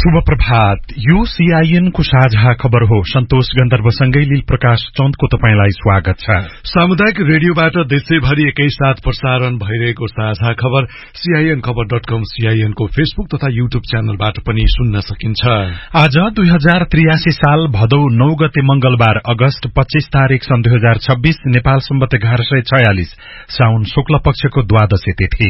शुभ प्रभात। यो सीआईएन को साझा खबर हो। सन्तोष गन्धर्वसँगै लील प्रकाश चन्दको तपाईंलाई स्वागत छ। सामुदायिक रेडियोबाट देशैभरि एकैसाथ प्रसारण भइरहेको साझा खबर सीआईएन खबर.com, सीआईएन को फेसबुक तथा यूट्यूब च्यानलबाट पनि सुन्न सकिन्छ। आज 2083 साल भदौ 9 गते मंगलबार अगस्त 25 तारिक सन् 2026 नेपाल सम्वत 1146 साउन शुक्ल पक्षको द्वादशी तिथि।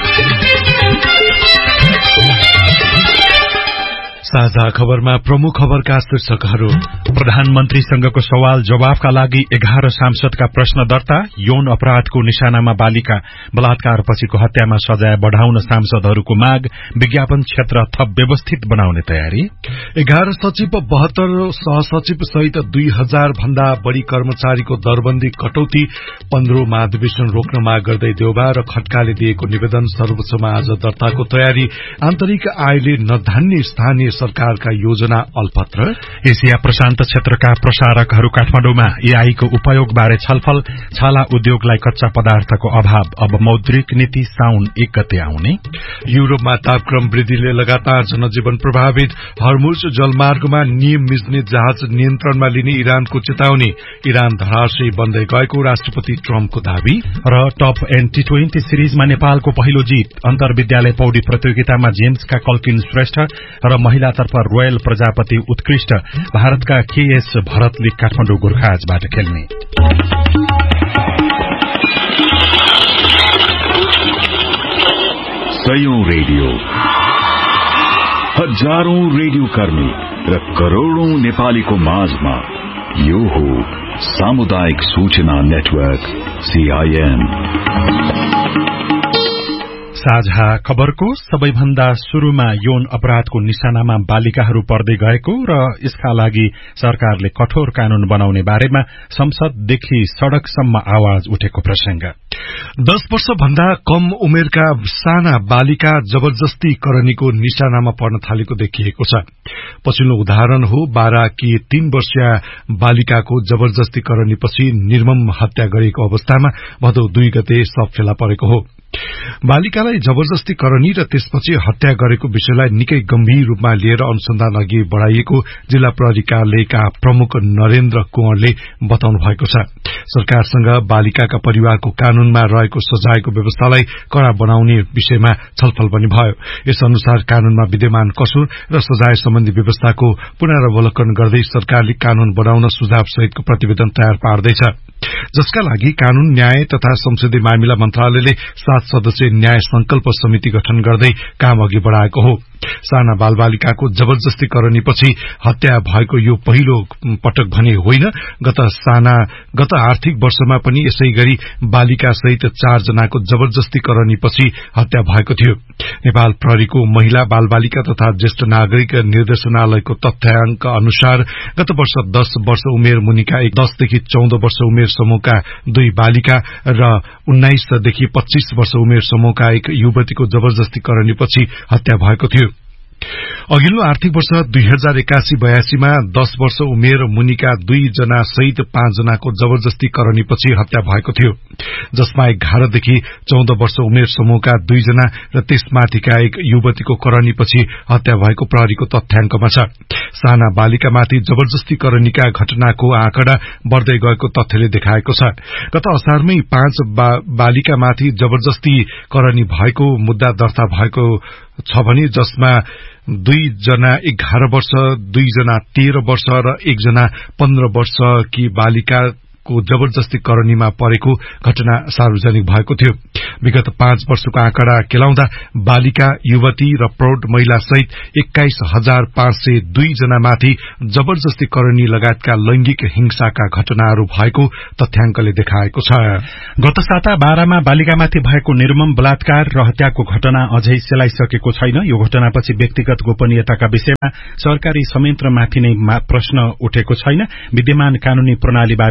साझा खबरमा प्रमुख खबरका शीर्षकहरू। प्रधानमन्त्रीसँगको सवाल जवाफका लागि 11 सांसदका प्रश्न दर्ता। यौन अपराधको निशानामा बालिका बलात्कारपछिको हत्यामा सजाय बढ़ाउन सांसदहरूको माग। विज्ञापन क्षेत्र थप व्यवस्थित बनाउने तयारी। 11 सचिव 72 सहसचिव सहित 2000 भन्दा बढ़ी कर्मचारीको दरबन्दी कटौती। 15 महाधिवेशन रोक्न माग गर्दै देउबा र खड्काले दिएको निवेदन सर्वोच्चमा आज दर्ताको तयारी। आन्तरिक आयले नधान्ने स्थानीय सरकारका योजना अल्पत्र। एशिया प्रशान्त क्षेत्रका प्रसारकहरू काठमाडौँमा एआई को उपयोग बारे छलफल। छाला उद्योगलाई कच्चा पदार्थको अभाव, अब मौद्रिक नीति साउन 1 गते आउने। युरोपमा तापक्रम वृद्धिले लगातार जनजीवन प्रभावित। हर्मुज जलमार्गमा नियम मिच्ने जहाज नियन्त्रणमा लिने इरानको चेतावनी। इरान धराशयी बन्दै गएको राष्ट्रपति ट्रम्पको दावी। र टप एन्ड टी20 सिरिजमा नेपालको पहिलो जीत। अन्तर्विद्यालय पौडी प्रतियोगितामा जेम्सका कल्किन श्रेष्ठ र महिलातर्फ रोयल प्रजापति उत्कृष्ट। भारतका केएस भरतले काठमाडौँ गोर्खाजबाट खेल्ने। सयौं रेडियो, हजारौं रेडियो कर्मी र करोड़ौं नेपालीको माझमा यो हो सामुदायिक सूचना नेटवर्क सीआईएन। साझा खबरको सबैभन्दा शुरूमा यौन अपराधको निशानामा बालिकाहरू पर्दै गएको र यसका लागि सरकारले कठोर कानून बनाउने बारेमा संसददेखि सड़कसम्म आवाज उठेको प्रसंग। 10 वर्ष भन्दा कम उमेरका साना बालिका जबरजस्ती करनीको निशानामा पर्न थालेको देखिएको छ। पछिल्लो उदाहरण हो बाराकी 3 वर्षीय बालिकाको जबरजस्ती करनीपछि निर्मम हत्या गरिएको अवस्थामा भदौ 2 गते शव फेला परेको हो। बालिकालाई जबरजस्ती करनी र त्यसपछि हत्या गरेको विषयलाई निकै गम्भीर रूपमा लिएर अनुसन्धान अघि बढ़ाइएको जिल्ला प्रहरी कार्यालयका प्रमुख नरेन्द्र कुँवरले बताउनु भएको छ। सरकारसँग बालिकाका परिवारको कानूनमा रहेको सजायको व्यवस्थालाई कड़ा बनाउने विषयमा छलफल पनि भयो। यस अनुसार कानूनमा विद्यमान कसुर र सजाय सम्बन्धी व्यवस्थाको पुनरावलोकन गर्दै सरकारले कानून बनाउन सुझाव सहितको प्रतिवेदन तयार पार्दैछ, जसका लागि कानून, न्याय तथा संसदीय मामिला मन्त्रालयले 7 सदस्यीय न्याय संकल्प समिति गठन गर्दै काम अघि बढ़ाएको हो। साना बालबालिकाको जबरजस्ती करनीपछि हत्या भएको यो पहिलो पटक भने होइन। गत आर्थिक वर्षमा पनि यसै गरी बालिका सहित 4 जनाको जबरजस्ती करनीपछि हत्या भएको थियो। नेपाल प्रहरीको महिला, बालबालिका तथा ज्येष्ठ नागरिक निर्देशनालयको तथ्याङ्क अनुसार गत वर्ष 10 वर्ष उमेर मुनिका 10 देखि 14 वर्ष उमेर समूहका 2 बालिका र 19 देखि 25 वर्ष उमेर समूहका 1 युवतीको जबरजस्ती करनीपछि हत्या भएको थियो। अघिल्लो आर्थिक वर्ष 2081-82 मा 10 वर्ष उमेर मुनिका 2 जना सहित 5 जनाको जबरजस्ती करनीपछि हत्या भएको थियो, जसमा 11 देखि 14 वर्ष उमेर समूहका 2 जना र त्यसमाथिका 1 युवतीको करनीपछि हत्या भएको प्रहरीको तथ्याङ्कमा छ। साना बालिकामाथि जबरजस्ती करनीका घटनाको आँकडा बढ्दै गएको तथ्यले देखाएको छ। गत असारमै 5 बालिकामाथि जबरजस्ती करनी भएको मुद्दा दर्ता भएको छ भने जसमा 2 जना 11 वर्ष, 2 जना 13 वर्ष र 1 जना 15 वर्ष की बालिका को जबरजस्ती करनीमा परेको घटना सार्वजनिक भएको थियो। विगत 5 वर्षको आँकडा केलाउँदा बालिका, युवती र प्रौढ महिला सहित 21,502 जनामाथि जबरजस्ती करनी लगायतका लैंगिक हिंसाका घटनाहरू भएको तथ्याङ्कले देखाएको छ। गत साता बारामा बालिकामाथि भएको निर्मम बलात्कार र हत्याको घटना अझै सेलाइसकेको छैन। यो घटनापछि व्यक्तिगत गोपनीयताका विषयमा सरकारी संयन्त्रमाथि नै प्रश्न उठेको छैन। विद्यमान कानूनी प्रणालीबारे समेत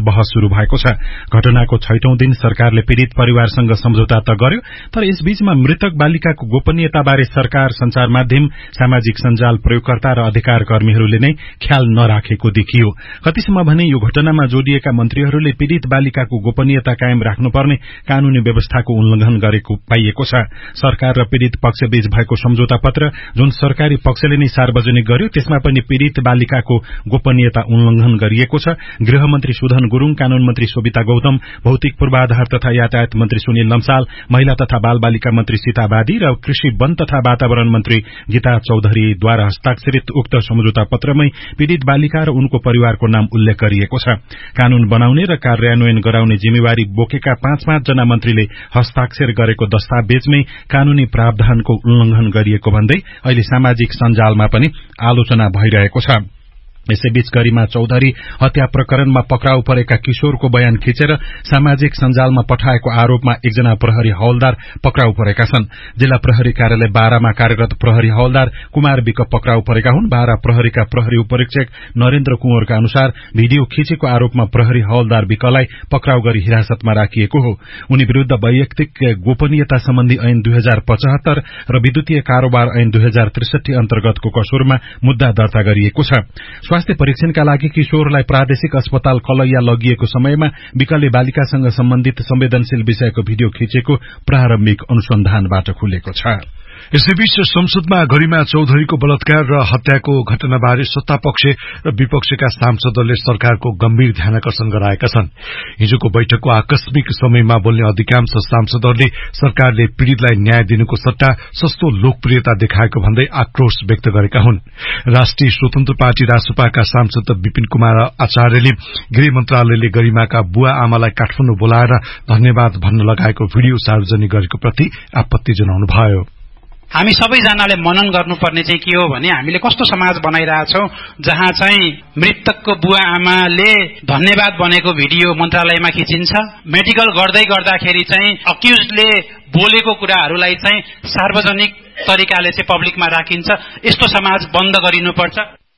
बहस शुरू भएको छ। घटनाको 6औं दिन सरकारले पीड़ित परिवारसँग सम्झौता त गर्यो, तर यसबीचमा मृतक बालिकाको गोपनीयताबारे सरकार, संचार माध्यम, सामाजिक सञ्जाल प्रयोगकर्ता र अधिकार कर्मीहरूले नै ख्याल नराखेको देखियो। कतिसम्म भने यो घटनामा जोडिएका मन्त्रीहरूले पीड़ित बालिकाको गोपनीयता कायम राख्नुपर्ने कानूनी व्यवस्थाको उल्लंघन गरेको पाइएको छ। सरकार र पीड़ित पक्षबीच भएको सम्झौता पत्र जुन सरकारी पक्षले नै सार्वजनिक गर्यो, त्यसमा पनि पीड़ित बालिकाको गोपनीयता उल्लंघन गरिएको छ। गृहमन्त्री सुधन गुरूङ, कानून मन्त्री शोभिता गौतम, भौतिक पूर्वाधार तथा यातायात मन्त्री सुनिल लम्साल, महिला तथा बाल बालिका मन्त्री सीता बादी र कृषि, वन तथा वातावरण मन्त्री गीता चौधरीद्वारा हस्ताक्षरित उक्त सम्झौता पत्रमै पीड़ित बालिका र उनको परिवारको नाम उल्लेख गरिएको छ। कानून बनाउने र कार्यान्वयन गराउने जिम्मेवारी बोकेका 5-5 जना मन्त्रीले हस्ताक्षर गरेको दस्तावेजमै कानूनी प्रावधानको उल्लंघन गरिएको भन्दै अहिले सामाजिक सञ्जालमा पनि आलोचना भइरहेको छ। यसैबीच गरिमा चौधरी हत्या प्रकरणमा पक्राउ परेका किशोरको बयान खिचेर सामाजिक सञ्जालमा पठाएको आरोपमा एकजना प्रहरी हवलदार पक्राउ परेका छन्। जिल्ला प्रहरी कार्यालय बारामा कार्यरत प्रहरी हवलदार कुमार विक पक्राउ परेका हुन्। बारा प्रहरीका प्रहरी उपरीक्षक नरेन्द्र कुँवरका अनुसार भिडियो खिचेको आरोपमा प्रहरी हवलदार विकलाई पक्राउ गरी हिरासतमा राखिएको हो। उनी विरूद्ध वैयक्तिक गोपनीयता सम्बन्धी ऐन 2075 र विद्युतीय कारोबार ऐन 2063 अन्तर्गतको कसुरमा मुद्दा दर्ता गरिएको छ। स्वास्थ्य परीक्षणका लागि किशोरलाई प्रादेशिक अस्पताल कलैया लगिएको समयमा विकलले बालिकासँग सम्बन्धित संवेदनशील विषयको भिडियो खिचेको प्रारम्भिक अनुसन्धानबाट खुलेको छ। यसैबीच संसदमा गरिमा चौधरीको बलात्कार र हत्याको घटनाबारे सत्तापक्ष र विपक्षका सांसदहरूले सरकारको गम्भीर ध्यानाकर्षण गराएका छन्। हिजोको बैठकको आकस्मिक समयमा बोल्ने अधिकांश सांसदहरूले सरकारले पीड़ितलाई न्याय दिनुको सट्टा सस्तो लोकप्रियता देखाएको भन्दै आक्रोश व्यक्त गरेका हुन्। राष्ट्रिय स्वतन्त्र पार्टी रासपाका सांसद विपिन कुमार आचार्यले गृह मन्त्रालयले गरिमाका बुवा आमालाई काठमाडौँ बोलाएर धन्यवाद भन्न लगाएको भिडियो सार्वजनिक गरेको प्रति आपत्ति जनाउनुभयो। हामी सबैजनाले मनन गर्नुपर्ने चाहिँ के हो भने हामीले कस्तो समाज बनाइरहेछौं जहाँ चाहिँ मृतकको बुवा आमाले धन्यवाद बनेको भिडियो मन्त्रालयमा खिचिन्छ, मेडिकल गर्दाखेरि चाहिँ अक्युजले बोलेको कुराहरूलाई चाहिँ सार्वजनिक तरिकाले चाहिँ पब्लिकमा राखिन्छ। यस्तो समाज बन्द गरिनुपर्छ।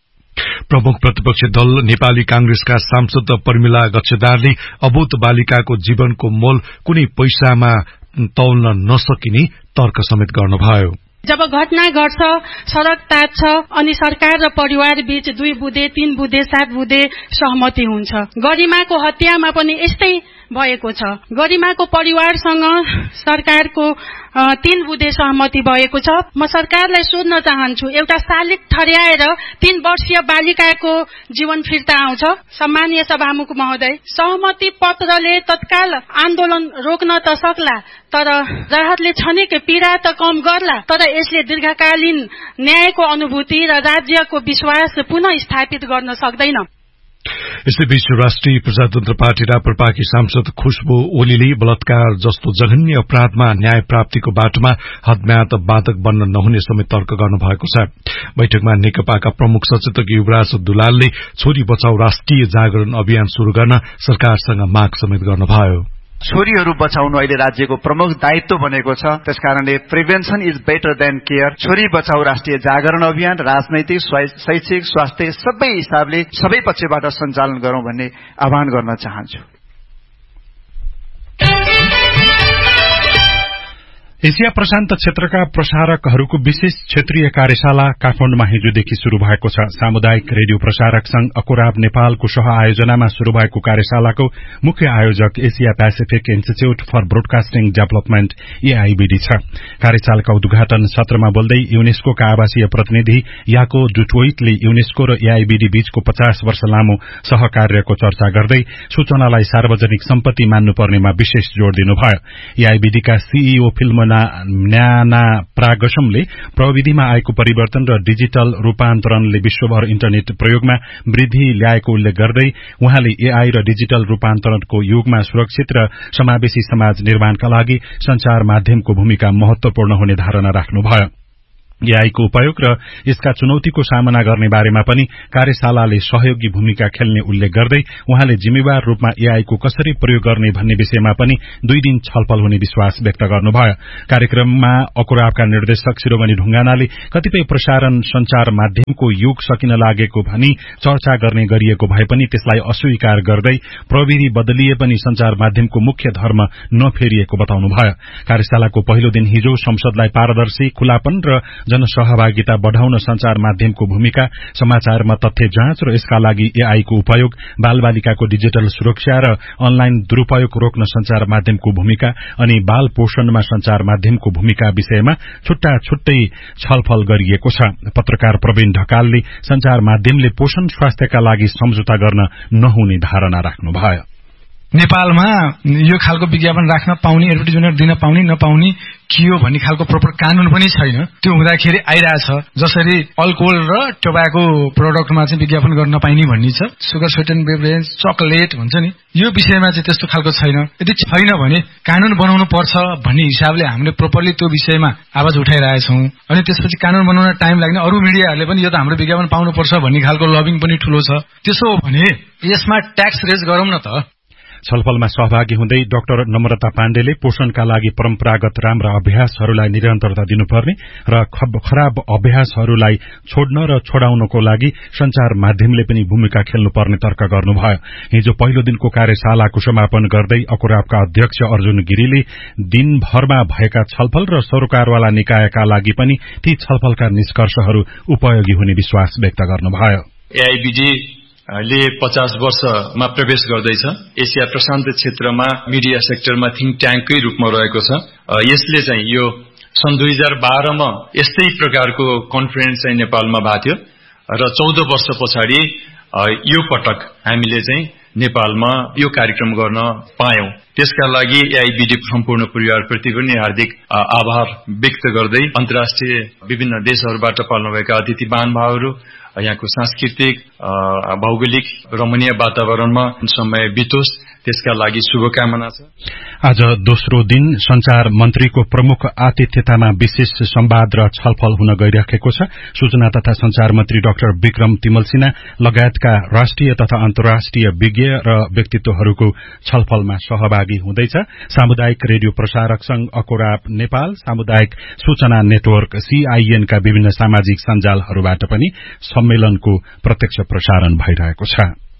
प्रमुख प्रतिपक्ष दल नेपाली कांग्रेसका सांसद प्रमिला गच्छेदारले अबोध बालिकाको जीवनको मोल कुनै पैसामा तौल्न नसकिने तर्क समेत गर्नुभयो। जब घटना घट्छ, सड़क तात्छ अनि सरकार र परिवार बीच 2 बुँदे 3 बुँदे 7 बुँदे सहमति हुन्छ। गरिमाको हत्यामा पनि यस्तै भएको छ। गरिमाको परिवारसँग सरकारको 3 बुँदे सहमति भएको छ। म सरकारलाई सोध्न चाहन्छु, एउटा शालिग ठर्याएर 3 वर्षीय बालिकाको जीवन फिर्ता आउँछ? सम्मानीय सभामुख महोदय, सहमति पत्रले तत्काल आन्दोलन रोक्न त सक्ला, तर राहतले छनेको पीड़ा त कम गर्ला, तर यसले दीर्घकालीन न्यायको अनुभूति र राज्यको विश्वास पुनः स्थापित गर्न सक्दैन। यसैबीच राष्ट्रिय प्रजातन्त्र पार्टी राप्रपाकी सांसद खुशबु ओलीले बलात्कार जस्तो जघन्य अपराधमा न्याय प्राप्तिको बाटोमा हदम्याद बाधक बन्न नहुने समेत तर्क गर्नुभएको छ। बैठकमा नेकपाका प्रमुख सचेतक युवराज दुलालले छोरी बचाउ राष्ट्रिय जागरण अभियान शुरू गर्न सरकारसँग माग समेत गर्नुभयो। छोरीहरू बचाउनु अहिले राज्यको प्रमुख दायित्व बनेको छ। त्यसकारणले prevention is better than care, छोरी बचाउ राष्ट्रिय जागरण अभियान राजनैतिक, शैक्षिक, स्वास्थ्य सबै हिसाबले सबै पक्षबाट सञ्चालन गरौं भन्ने आह्वान गर्न चाहन्छु। एशिया प्रशान्त क्षेत्रका प्रसारकहरूको विशेष क्षेत्रीय कार्यशाला काठमाडौँमा हिजोदेखि शुरू भएको छ। सामुदायिक रेडियो प्रसारक संघ अकुराब नेपालको सह आयोजनामा शुरू भएको कार्यशालाको मुख्य आयोजक Asia Pacific institute for broadcasting development AIBD छ। कार्यशालाका उद्घाटन सत्रमा बोल्दै युनेस्कोका आवासीय प्रतिनिधि याको डुटोइटले युनेस्को र एआईबीडी बीचको 50 वर्ष लामो सहकार्यको चर्चा गर्दै सूचनालाई सार्वजनिक सम्पत्ति मान्नुपर्नेमा विशेष जोड़ दिनुभयो। एआईबीडीका सीईओ फिल्म न्याना प्रागसमले प्रविधिमा आएको परिवर्तन र डिजिटल रूपान्तरणले विश्वभर इन्टरनेट प्रयोगमा वृद्धि ल्याएको उल्लेख गर्दै उहाँले एआई र डिजिटल रूपान्तरणको युगमा सुरक्षित र समावेशी समाज निर्माणका लागि संचार माध्यमको भूमिका महत्वपूर्ण हुने धारणा राख्नुभयो। एआई को उपयोग र यसका चुनौतीको सामना गर्ने बारेमा पनि कार्यशालाले सहयोगी भूमिका खेल्ने उल्लेख गर्दै उहाँले जिम्मेवार रूपमा एआई को कसरी प्रयोग गर्ने भन्ने विषयमा पनि 2 दिन छलफल हुने विश्वास व्यक्त गर्नुभयो। कार्यक्रममा अकुराबका निर्देशक शिरोमणि ढुंगानाले कतिपय प्रसारण संचार माध्यमको युग सकिन लागेको भनी चर्चा गर्ने गरिएको भए पनि त्यसलाई अस्वीकार गर्दै प्रविधि बदलिए पनि संचार माध्यमको मुख्य धर्म नफेरिएको बताउनुभयो। कार्यशालाको पहिलो दिन हिजो संसदलाई पारदर्शी, खुलापन र जनसहभागिता बढ़ाउन संचार माध्यमको भूमिका, समाचारमा तथ्य जाँच र यसका लागि एआई को उपयोग, बालबालिकाको डिजिटल सुरक्षा र अनलाइन दुरूपयोग रोक्न संचार माध्यमको भूमिका अनि बाल पोषणमा संचार माध्यमको भूमिका विषयमा छुट्टा छुट्टै छलफल गरिएको छ। पत्रकार प्रवीण ढकालले संचार माध्यमले पोषण स्वास्थ्यका लागि सम्झौता गर्न नहुने धारणा राख्नुभयो। नेपालमा यो खालको विज्ञापन राख्न पाउने, एडभर्टाइजमेन्ट दिन पाउने नपाउने के हो भन्ने खालको प्रोपर कानून पनि छैन। त्यो हुँदाखेरि आइरहेछ जसरी अल्कोहल र टोबाको प्रोडक्टमा चाहिँ विज्ञापन गर्न नपाइने भन्ने छ, सुगर स्वीटेन बेभरेज, चकलेट भन्छ नि, यो विषयमा चाहिँ त्यस्तो खालको छैन। यदि छैन भने कानून बनाउनु पर्छ भन्ने हिसाबले हामीले प्रोपरली त्यो विषयमा आवाज उठाइरहेछौँ। अनि त्यसपछि कानून बनाउन टाइम लाग्ने अरू मिडियाहरूले पनि यो त हाम्रो विज्ञापन पाउनुपर्छ भन्ने खालको लबिङ पनि ठूलो छ। त्यसो हो भने यसमा ट्याक्स रेज गरौँ न त। छलफलमा सहभागी हुँदै डाक्टर नम्रता पाण्डेले पोषणका लागि परम्परागत राम्रा अभ्यासहरूलाई निरन्तरता दिनुपर्ने र खराब अभ्यासहरूलाई छोड्न र छोडाउनको लागि संचार माध्यमले पनि भूमिका खेल्नुपर्ने तर्क गर्नुभयो। हिजो पहिलो दिनको कार्यशालाको समापन गर्दै अकुराबका अध्यक्ष अर्जुन गिरीले दिनभरमा भएका छलफल र सरकारवाला निकायका लागि पनि ती छलफलका निष्कर्षहरू उपयोगी हुने विश्वास व्यक्त गर्नुभयो। एआईबीडी ले 50 वर्षमा प्रवेश गर्दैछ। एसिया प्रशान्त क्षेत्रमा मिडिया सेक्टरमा थिंक ट्याङ्ककै रूपमा रहेको छ। यसले चाहिँ यो सन् 2012 मा यस्तै प्रकारको कन्फरेन्स चाहिँ नेपालमा भएको थियो र 14 वर्ष पछाडि यो पटक हामीले चाहिँ नेपालमा यो कार्यक्रम गर्न पायौं। त्यसका लागि एआईबीडी सम्पूर्ण परिवारप्रति पनि हार्दिक आभार व्यक्त गर्दै अन्तर्राष्ट्रिय विभिन्न देशहरूबाट पाल्नुभएका अतिथि महानुभावहरू, यहाँको सांस्कृतिक भौगोलिक रमणीय वातावरणमा समय बितोस् त्यसका लागि शुभकामना छ। आज दोस्रो दिन संचार मन्त्रीको प्रमुख आतिथ्यतामा विशेष संवाद र छलफल हुन गइरहेको छ। सूचना तथा संचार मन्त्री डाक्टर विक्रम तिमल सिन्हा लगायतका राष्ट्रिय तथा अन्तर्राष्ट्रिय विज्ञ र व्यक्तित्वहरूको छलफलमा सहभागी हुँदैछ। सामुदायिक रेडियो प्रसारक संघ अकुराब नेपाल, सामुदायिक सूचना नेटवर्क सीआईएन का विभिन्न सामाजिक सञ्जालहरूबाट पनि सम्मेलनको प्रत्यक्ष प्रसारण भइरहेको छ।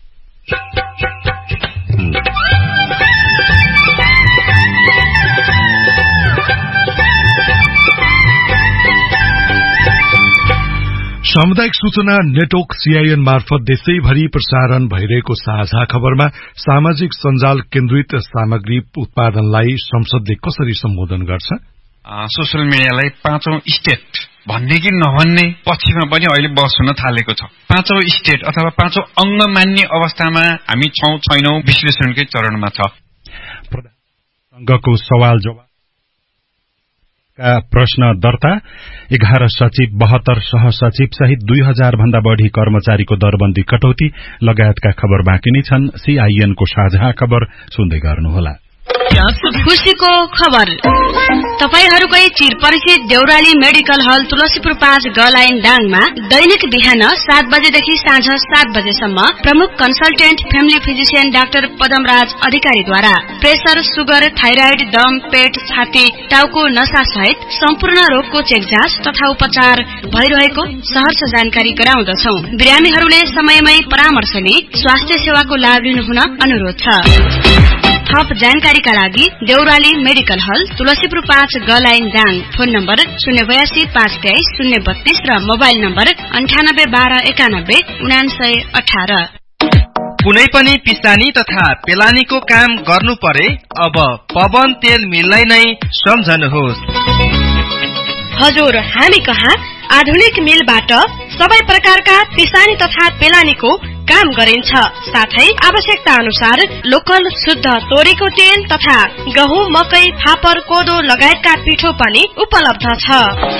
सामुदायिक सूचना नेटवर्क सीआईएन मार्फत देशैभरि प्रसारण भइरहेको साझा खबरमा सामाजिक सञ्जाल केन्द्रित सामग्री उत्पादनलाई संसदले कसरी सम्बोधन गर्छ? सोशल मिडियालाई 5औं स्टेट भन्ने कि नभन्ने पछिमा पनि अहिले बहस हुन थालेको छ। 5औं स्टेट अथवा 5औं अंग मान्ने अवस्थामा हामी छौं छैनौं विश्लेषणकै चरणमा छ। संघको सवाल जवाब का प्रश्न दर्ता, 11 सचिव, 72 सहसचिव सहित 2000 भन्दा बढ़ी कर्मचारीको दरबन्दी कटौती लगायतका खबर बाँकी नै छन्। सीआईएनको साझा खबर सुन्दै गर्नुहोला। खुशीको खबर तपाईहरूकै चिरपरिचित देउराली मेडिकल हल तुलसीपुर 5 गलाइन डाङमा दैनिक बिहान 7 बजेदेखि साँझ 7 बजेसम्म प्रमुख consultant family physician doctor Padamraj अधिकारीद्वारा प्रेसर, सुगर, थाइराइड, दम, पेट, छाती, टाउको नसा सहित सम्पूर्ण रोगको चेक जाँच तथा उपचार भइरहेको सहर्ष जानकारी गराउँदछौं। बिरामीहरूले समयमै परामर्श लिई स्वास्थ्य सेवाको लाभ लिनुहुन अनुरोध छ। थप जानकारीका लागि देउराली मेडिकल हल तुलसीपुर 5 गलाइन डाङ, फोन नम्बर 082 523 032 र मोबाइल नम्बर 98 12 91 9918। कुनै पनि पिसानी तथा पेलानीको काम गर्नु परे अब पवन तेल मिललाई नै सम्झनुहोस्। हजुर, हामी कहाँ आधुनिक मिलबाट सबै प्रकारका पिसानी तथा पेलानीको काम गरिन्छ। साथै आवश्यकता अनुसार लोकल शुद्ध तोरीको तेल तथा गहुँ, मकै, फापर, कोदो लगायतका पिठो पनि उपलब्ध छ।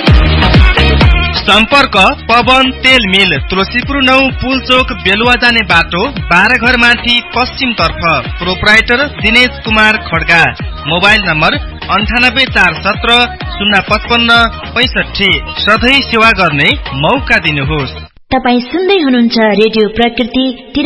सम्पर्क पवन तेल मिल, तुलसीपुर 9 पुलचोक, बेलुवा जाने बाटो, 12 घर माथि पश्चिम तर्फ। Proprietor Dinesh Kumar Kharga. Mobile number 9847 055 65 सधैँ सेवा गर्ने मौका दिनुहोस्। तपाई सुन्दै हुनुहुन्छ रेडियो प्रकृति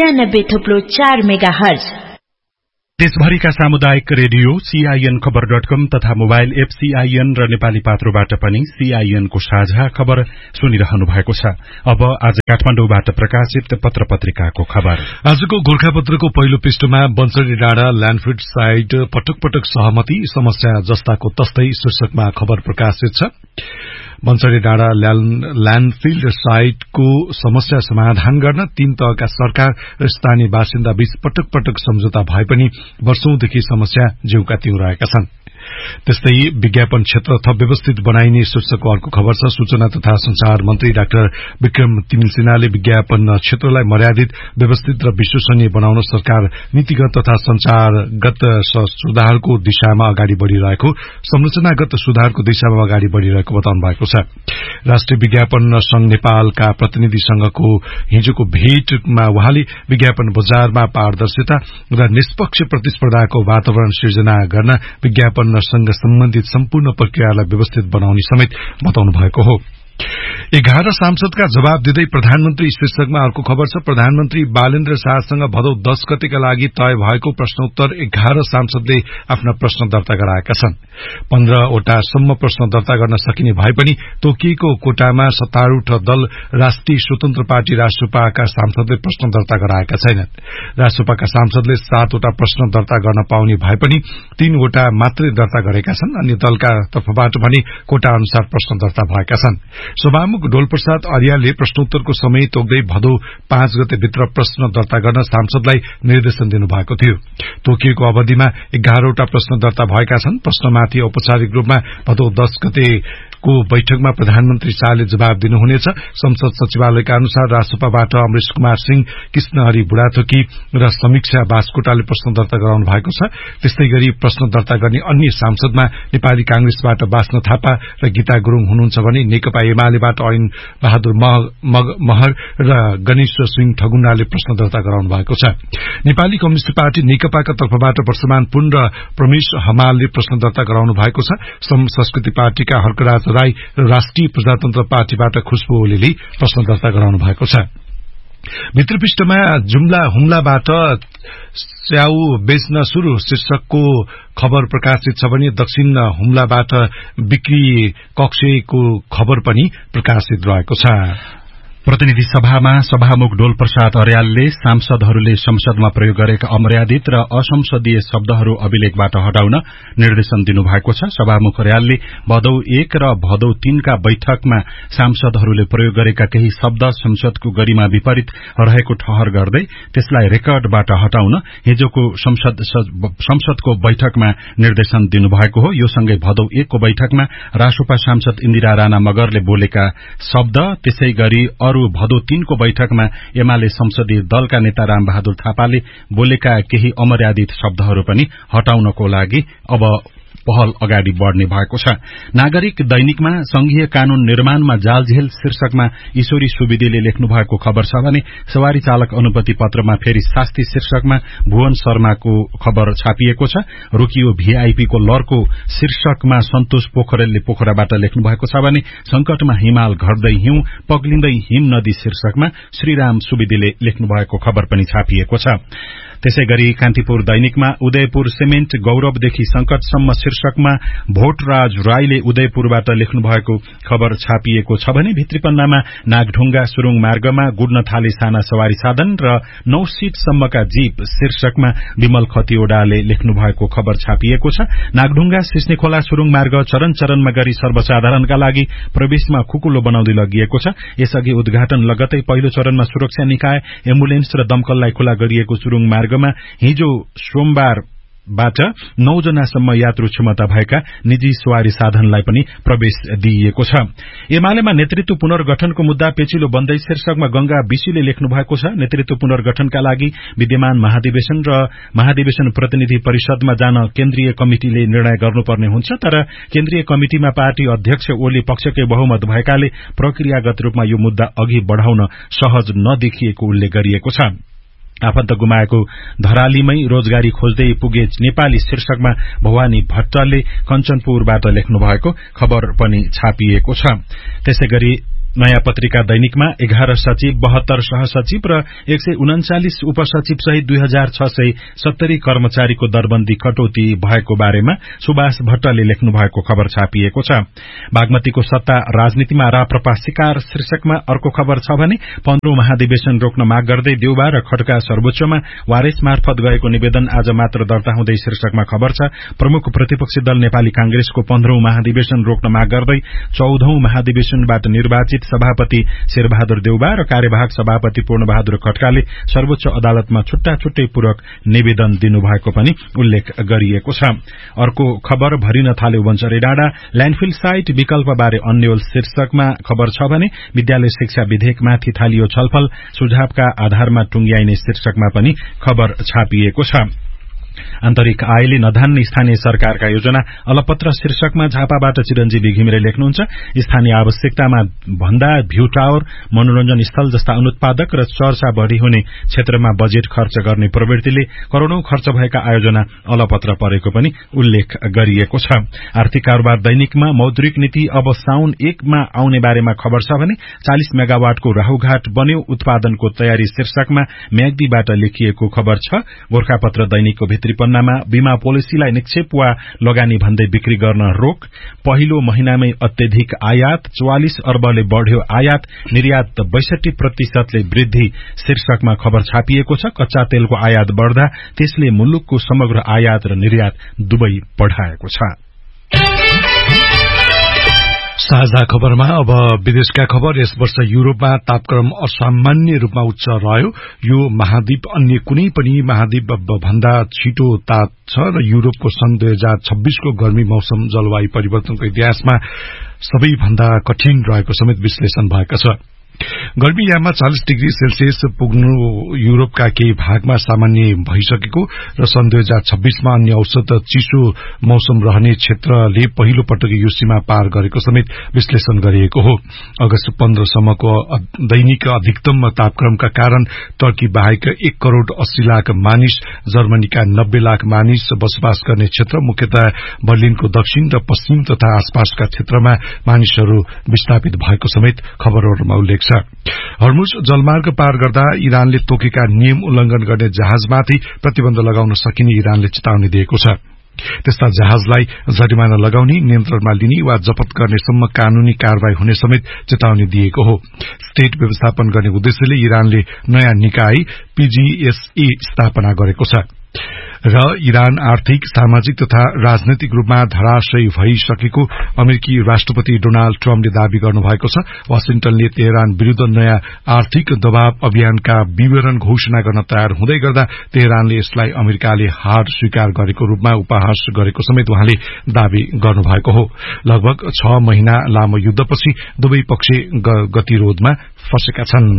93.4 मेगाहर्ज। देशभरिका सामुदायिक रेडियो CIN-खबर.com तथा मोबाइल एप CIN र नेपाली पात्रोबाट पनि CIN को साझा खबर सुनिरहनु भएको छ। अब आज काठमाडौँबाट प्रकाशित पत्र पत्रिकाको खबर। आजको गोरखापत्रको पहिलो पृष्ठमा बन्सरी डाँडा ल्यान्डफिल्ड साइट पटक पटक सहमति समस्या जस्ताको तस्तै शीर्षकमा खबर प्रकाशित छ। बन्सरी डाँडा ल्यान्डफिल्ड साइटको समस्या समाधान गर्न 3 तहका सरकार र स्थानीय बासिन्दा बीच पटक पटक सम्झौता भए पनि वर्षौंदेखि समस्या ज्यूका त्यौं रहेका छन्। त्यस्तै विज्ञापन क्षेत्र थप व्यवस्थित बनाइने शीर्षकको अर्को खबर छ। सूचना तथा संचार मन्त्री डाक्टर विक्रम तिमिल सिन्हाले विज्ञापन क्षेत्रलाई मर्यादित, व्यवस्थित र विश्वसनीय बनाउन सरकार नीतिगत तथा संचारगत सुधारको दिशामा अगाडि बढ़िरहेको, संरचनागत सुधारको दिशामा अगाडि बढ़िरहेको बताउनु भएको छ। राष्ट्रिय विज्ञापन संघ नेपालका प्रतिनिधिसँगको हिजोको भेटमा उहाँले विज्ञापन बजारमा पारदर्शिता र निष्पक्ष प्रतिस्पर्धाको वातावरण सिर्जना गर्न विज्ञापन सँग सम्बन्धित सम्पूर्ण प्रक्रियालाई व्यवस्थित बनाउने समेत बताउनु भएको हो। 11 सांसदका जवाब दिँदै प्रधानमन्त्री शीर्षकमा अर्को खबर छ। प्रधानमन्त्री बालेन्द्र शाहसँग भदौ 10 गतेका लागि तय भएको प्रश्नोत्तर 11 सांसदले आफ्ना प्रश्न दर्ता गराएका छन्। 15 वटा सम्म प्रश्न दर्ता गर्न सकिने भए पनि तोकिएको कोटामा सत्तारूढ दल राष्ट्रिय स्वतन्त्र पार्टी रासोपाका सांसदले प्रश्न दर्ता गराएका छैनन्। रासोपाका सांसदले 7 वटा प्रश्न दर्ता गर्न पाउने भए पनि 3 वटा मात्रै दर्ता गरेका छन्। अन्य दलका तर्फबाट भने कोटा अनुसार प्रश्न दर्ता भएका छन्। सभामुख डोलप्रसाद आर्याले प्रश्नोत्तरको समय तोक्दै भदौ 5 गते भित्र प्रश्न दर्ता गर्न सांसदलाई निर्देशन दिनुभएको थियो। तोकिएको अवधिमा 11 वटा प्रश्न दर्ता भएका छन्। प्रश्नमाथि औपचारिक रूपमा भदौ 10 गतेको बैठकमा प्रधानमन्त्री शाहले जवाब दिनुहुनेछ। संसद सचिवालयका अनुसार रासोपाबाट अमरेश कुमार सिंह, कृष्णहरि बुढाथोकी र समीक्षा बास्कोटाले प्रश्न दर्ता गराउनु भएको छ। त्यस्तै गरी प्रश्न दर्ता गर्ने अन्य सांसदमा नेपाली कांग्रेसबाट बास्न थापा र गीता गुरूङ हुनुहुन्छ भने नेकपा एमालेबाट ऐन बहादुर महर र गणेश्वर सिंह ठगुन्नाले प्रश्न दर्ता गराउनु भएको छ। नेपाली कम्युनिष्ट पार्टी नेकपाका तर्फबाट वर्षमान पुन र प्रमेश हमालले प्रश्न दर्ता गराउनु भएको छ। संस्कृति पार्टीका हर्कराज राई र राष्ट्रिय प्रजातन्त्र पार्टीबाट खुशबु ओलीले प्रश्न दर्ता गराउनु भएको छ। भित्री पृष्ठमा जुम्ला हुम्लाबाट स्याउ बेच्न शुरू शीर्षकको खबर प्रकाशित छ भने दक्षिण हुम्लाबाट बिक्री कक्षको खबर पनि प्रकाशित रहेको छ। प्रतिनिधि सभामा सभामुख डोल प्रसाद अर्यालले सांसदहरूले संसदमा प्रयोग गरेका अमर्यादित र असंसदीय शब्दहरू अभिलेखबाट हटाउन निर्देशन दिनुभएको छ। सभामुख अर्यालले भदौ 1 र भदौ 3 का बैठकमा सांसदहरूले प्रयोग गरेका केही शब्द संसदको गरिमा विपरीत रहेको ठहर गर्दै त्यसलाई रेकर्डबाट हटाउन हिजोको संसदको बैठकमा निर्देशन दिनुभएको हो। यो सँगै भदौ 1 को बैठकमा रासोपा सांसद इन्दिरा राणा मगरले बोलेका शब्द, त्यसै गरी अरू भदौ 3 को बैठकमा एमाले संसदीय दलका नेता रामबहादुर थापाले बोलेका केही अमर्यादित शब्दहरू पनि हटाउनको लागि अब पहल अगाडि बढ़ने भएको छ। नागरिक दैनिकमा संघीय कानून निर्माणमा जालझेल शीर्षकमा ईश्वरी सुविदेले लेख्नु भएको खबर छ भने सवारी चालक अनुमति पत्रमा फेरि शास्ति शीर्षकमा भुवन शर्माको खबर छापिएको छ। रोकियो भीआईपी को लरको शीर्षकमा सन्तोष पोखरेलले पोखराबाट लेख्नु भएको छ भने संकटमा हिमाल घट्दै हिउँ पग्लिँदै हिम नदी शीर्षकमा श्रीराम सुविदेले लेख्नु भएको खबर पनि छापिएको छ। त्यसैगरी कान्तिपुर दैनिकमा उदयपुर सिमेन्ट गौरवदेखि संकटसम्म शीर्षकमा भोटराज राईले उदयपुरबाट लेख्नु भएको खबर छापिएको छ भने भित्री पन्नामा नागढुङ्गा सुरुङ मार्गमा गुड्न थाले साना सवारी साधन र 9 सीटसम्मका जीप शीर्षकमा विमल खतिवड़ाले लेख्नु भएको खबर छापिएको छ। नागढुङ्गा सिस्नेखोला सुरुङ मार्ग चरण चरणमा गरी सर्वसाधारणका लागि प्रवेशमा खुकुलो बनाउँदै लगिएको छ। यसअघि उद्घाटन लगतै पहिलो चरणमा सुरक्षा निकाय, एम्बुलेन्स र दमकललाई खुला गरिएको सुरुङ मार्ग हिजो सोमबारबाट 9 जनासम्म यात्रु क्षमता भएका निजी सवारी साधनलाई पनि प्रवेश दिइएको छ। एमालेमा नेतृत्व पुनर्गठनको मुद्दा पेचिलो बन्दै शीर्षकमा गंगा विशीले लेख्नु भएको छ। नेतृत्व पुनर्गठनका लागि विद्यमान महाधिवेशन र महाधिवेशन प्रतिनिधि परिषदमा जान केन्द्रीय कमिटिले निर्णय गर्नुपर्ने हुन्छ, तर केन्द्रीय कमिटिमा पार्टी अध्यक्ष ओली पक्षकै बहुमत भएकाले प्रक्रियागत रूपमा यो मुद्दा अघि बढ़ाउन सहज नदेखिएको उल्लेख गरिएको छ। आफन्त गुमाएको धरालीमै रोजगारी खोज्दै पुगे नेपाली शीर्षकमा भवानी भट्टले कञ्चनपुरबाट लेख्नु भएको खबर पनि छापिएको छ। त्यसैगरी नयाँ पत्रिका दैनिकमा 11 सचिव 72 सहसचिव र 139 उपसचिव सहित 2670 कर्मचारीको दरबन्दी कटौती भएको बारेमा सुभाष भट्टले लेख्नु भएको खबर छापिएको छ। बागमतीको सत्ता राजनीतिमा राप्रपा शिकार शीर्षकमा अर्को खबर छ भने 15औं महाधिवेशन रोक्न माग गर्दै देउबा र खड्का सर्वोच्चमा वारिस मार्फत गएको निवेदन आज मात्र दर्ता हुँदै शीर्षकमा खबर छ। प्रमुख प्रतिपक्षी दल नेपाली कांग्रेसको 15औं महाधिवेशन रोक्न माग गर्दै 14औं महाधिवेशनबाट निर्वाचित सभापति शेरबहादुर देउबा र कार्यवाहक सभापति पूर्णबहादुर खड्काले सर्वोच्च अदालतमा छुट्टा छुट्टै पूरक निवेदन दिनुभएको पनि उल्लेख गरिएको छ। अर्को खबर भरिन थाल्यो वञ्चरे डाँडा ल्यान्डफिल साइट विकल्पबारे अन्यल शीर्षकमा खबर छ भने विद्यालय शिक्षा विधेयकमाथि थालियो छलफल सुझावका आधारमा टुंग्याइने शीर्षकमा पनि खबर छापिएको छ। आन्तरिक आयले नधान्ने स्थानीय सरकारका योजना अलपत्र शीर्षकमा झापाबाट चिरञ्जीवी घिमिरे लेख्नुहुन्छ। स्थानीय आवश्यकतामा भन्दा भ्यू टावर मनोरञ्जन स्थल जस्ता अनुत्पादक र चर्चा बढ़ी हुने क्षेत्रमा बजेट खर्च गर्ने प्रवृत्तिले करोड़ौं खर्च भएका आयोजना अलपत्र परेको पनि उल्लेख गरिएको छ। आर्थिक कारोबार दैनिकमा मौद्रिक नीति अब साउन 1 मा आउने बारेमा खबर छ भने 40 मेगावाटको राहुघाट बन्यो उत्पादनको तयारी शीर्षकमा म्याग्दीबाट लेखिएको खबर छ। गोरखापत्र दैनिकको भित्री पन्नामा बीमा पोलिसीलाई निक्षेप वा लगानी भन्दै बिक्री गर्न रोक, पहिलो महिनामै अत्यधिक आयात 44 अर्बले बढ्यो आयात, निर्यात 62% वृद्धि शीर्षकमा खबर छापिएको छ। कच्चा तेलको आयात बढ्दा त्यसले मुलुकको समग्र आयात र निर्यात दुवै बढाएको छ। साझा खबरमा अब विदेशका खबर। यस वर्ष युरोपमा तापक्रम असामान्य रूपमा उच्च रह्यो। यो महाद्वीप अन्य कुनै पनि महाद्वीप भन्दा छिटो ताप्छ र युरोपको सन् 2026 को गर्मी मौसम जलवायु परिवर्तनको इतिहासमा सबैभन्दा कठिन रहेको समेत विश्लेषण भएका छ। गर्मीयाममा 40 डिग्री सेल्सियस पुग्नु युरोपका केही भागमा सामान्य भइसकेको र सन् 2026 मा अन्य औसत चिसो मौसम रहने क्षेत्रले पहिलो पटक यो सीमा पार गरेको समेत विश्लेषण गरिएको हो। अगस्त 15 सम्मको दैनिक अधिकतम तापक्रमका कारण टर्की बाहेक 1 करोड़ 80 लाख मानिस, जर्मनीका 90 लाख मानिस बसोबास गर्ने क्षेत्र मुख्यतः बर्लिनको दक्षिण र पश्चिम तथा आसपासका क्षेत्रमा मानिसहरू विस्थापित भएको समेत खबरहरूमा उल्लेख छ। हर्मुज जलमार्ग पार गर्दा इरानले तोकेका नियम उल्लंघन गर्ने जहाजमाथि प्रतिबन्ध लगाउन सकिने इरानले चेतावनी दिएको छ। त्यस्ता जहाजलाई जरिमाना लगाउने, नियन्त्रणमा लिने वा जफत गर्नेसम्म कानूनी कारवाही हुने समेत चेतावनी दिएको हो। स्टेट व्यवस्थापन गर्ने उद्देश्यले इरानले नयाँ निकाय PGSA स्थापना गरेको छ र इरान आर्थिक, सामाजिक तथा राजनैतिक रूपमा धराशयी भइसकेको अमेरिकी राष्ट्रपति डोनाल्ड ट्रम्पले दावी गर्नुभएको छ। वाशिंटनले तेहरान विरूद्ध नयाँ आर्थिक दबाव अभियानका विवरण घोषणा गर्न तयार हुँदै गर्दा तेहरानले यसलाई अमेरिकाले हार स्वीकार गरेको रूपमा उपहास गरेको समेत उहाँले दावी गर्नुभएको हो। लगभग 6 महिना लामो युद्धपछि दुवै पक्ष गतिरोधमा फँसेका छन्।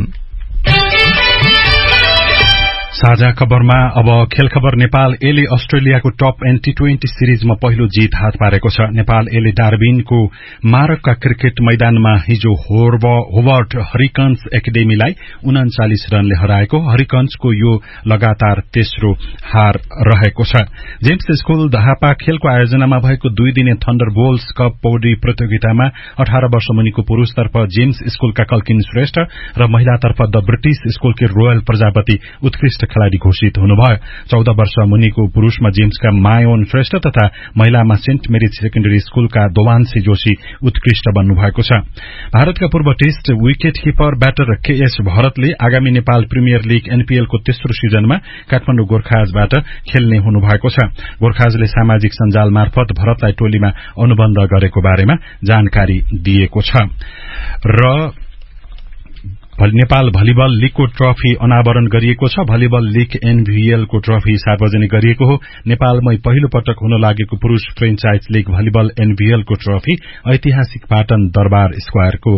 साझा खबरमा अब खेल खबर। नेपाल एले अस्ट्रेलियाको टप एन्ड T20 सिरिजमा पहिलो जीत हात पारेको छ। नेपाल एले डार्बिनको मारकका क्रिकेट मैदानमा हिजो होबर्ट हरिकन्स एकाडेमीलाई 39 रनले हराएको। हरिकन्सको यो लगातार तेस्रो हार रहेको छ। जेम्स स्कूल दाहापा खेलको आयोजनामा भएको 2 दिने थण्डरबोल्ट्स कप पौडी प्रतियोगितामा 18 वर्ष मुनिको पुरूषतर्फ जेम्स स्कूलका कल्किन श्रेष्ठ र महिलातर्फ द ब्रिटिश स्कूलकी रोयल प्रजापति उत्कृष्ट खेलाड़ी घोषित हुनुभयो। 14 वर्ष मुनिको पुरूषमा जेम्सका मायोन श्रेष्ठ तथा महिलामा सेन्ट मेरिज सेकेन्डरी स्कूलका दोवान्सी जोशी उत्कृष्ट बन्नुभएको छ। भारतका पूर्व test wicket keeper batter KS भरतले आगामी नेपाल प्रिमियर लीग NPL को तेस्रो सिजनमा काठमाडौँ गोर्खाजबाट खेल्ने हुनुभएको छ। गोर्खाजले सामाजिक सञ्जाल मार्फत भरतलाई टोलीमा अनुबन्ध गरेको बारेमा जानकारी दिएको छ। र नेपाल भलिबल लीगको ट्रफी अनावरण गरिएको छ। भलिबल लीग NVL को ट्रफी सार्वजनिक गरिएको हो। नेपालमै पहिलो पटक हुन लागेको पुरूष फ्रेन्चाइज लीग भलिबल NVL को ट्रफी ऐतिहासिक पाटन दरबार स्क्वायरमा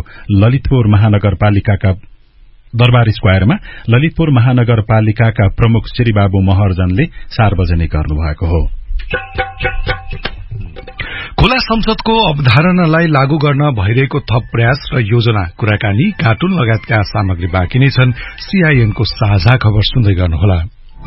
ललितपुर महानगरपालिकाका प्रमुख श्री बाबु महर्जनले सार्वजनिक गर्नुभएको हो। खुला संसदको अवधारणालाई लागू गर्न भइरहेको थप प्रयास र योजना, कुराकानी, कार्टुन लगायतका सामग्री बाँकी नै छन्। सीआईएनको साझा खबर सुन्दै गर्नुहोला।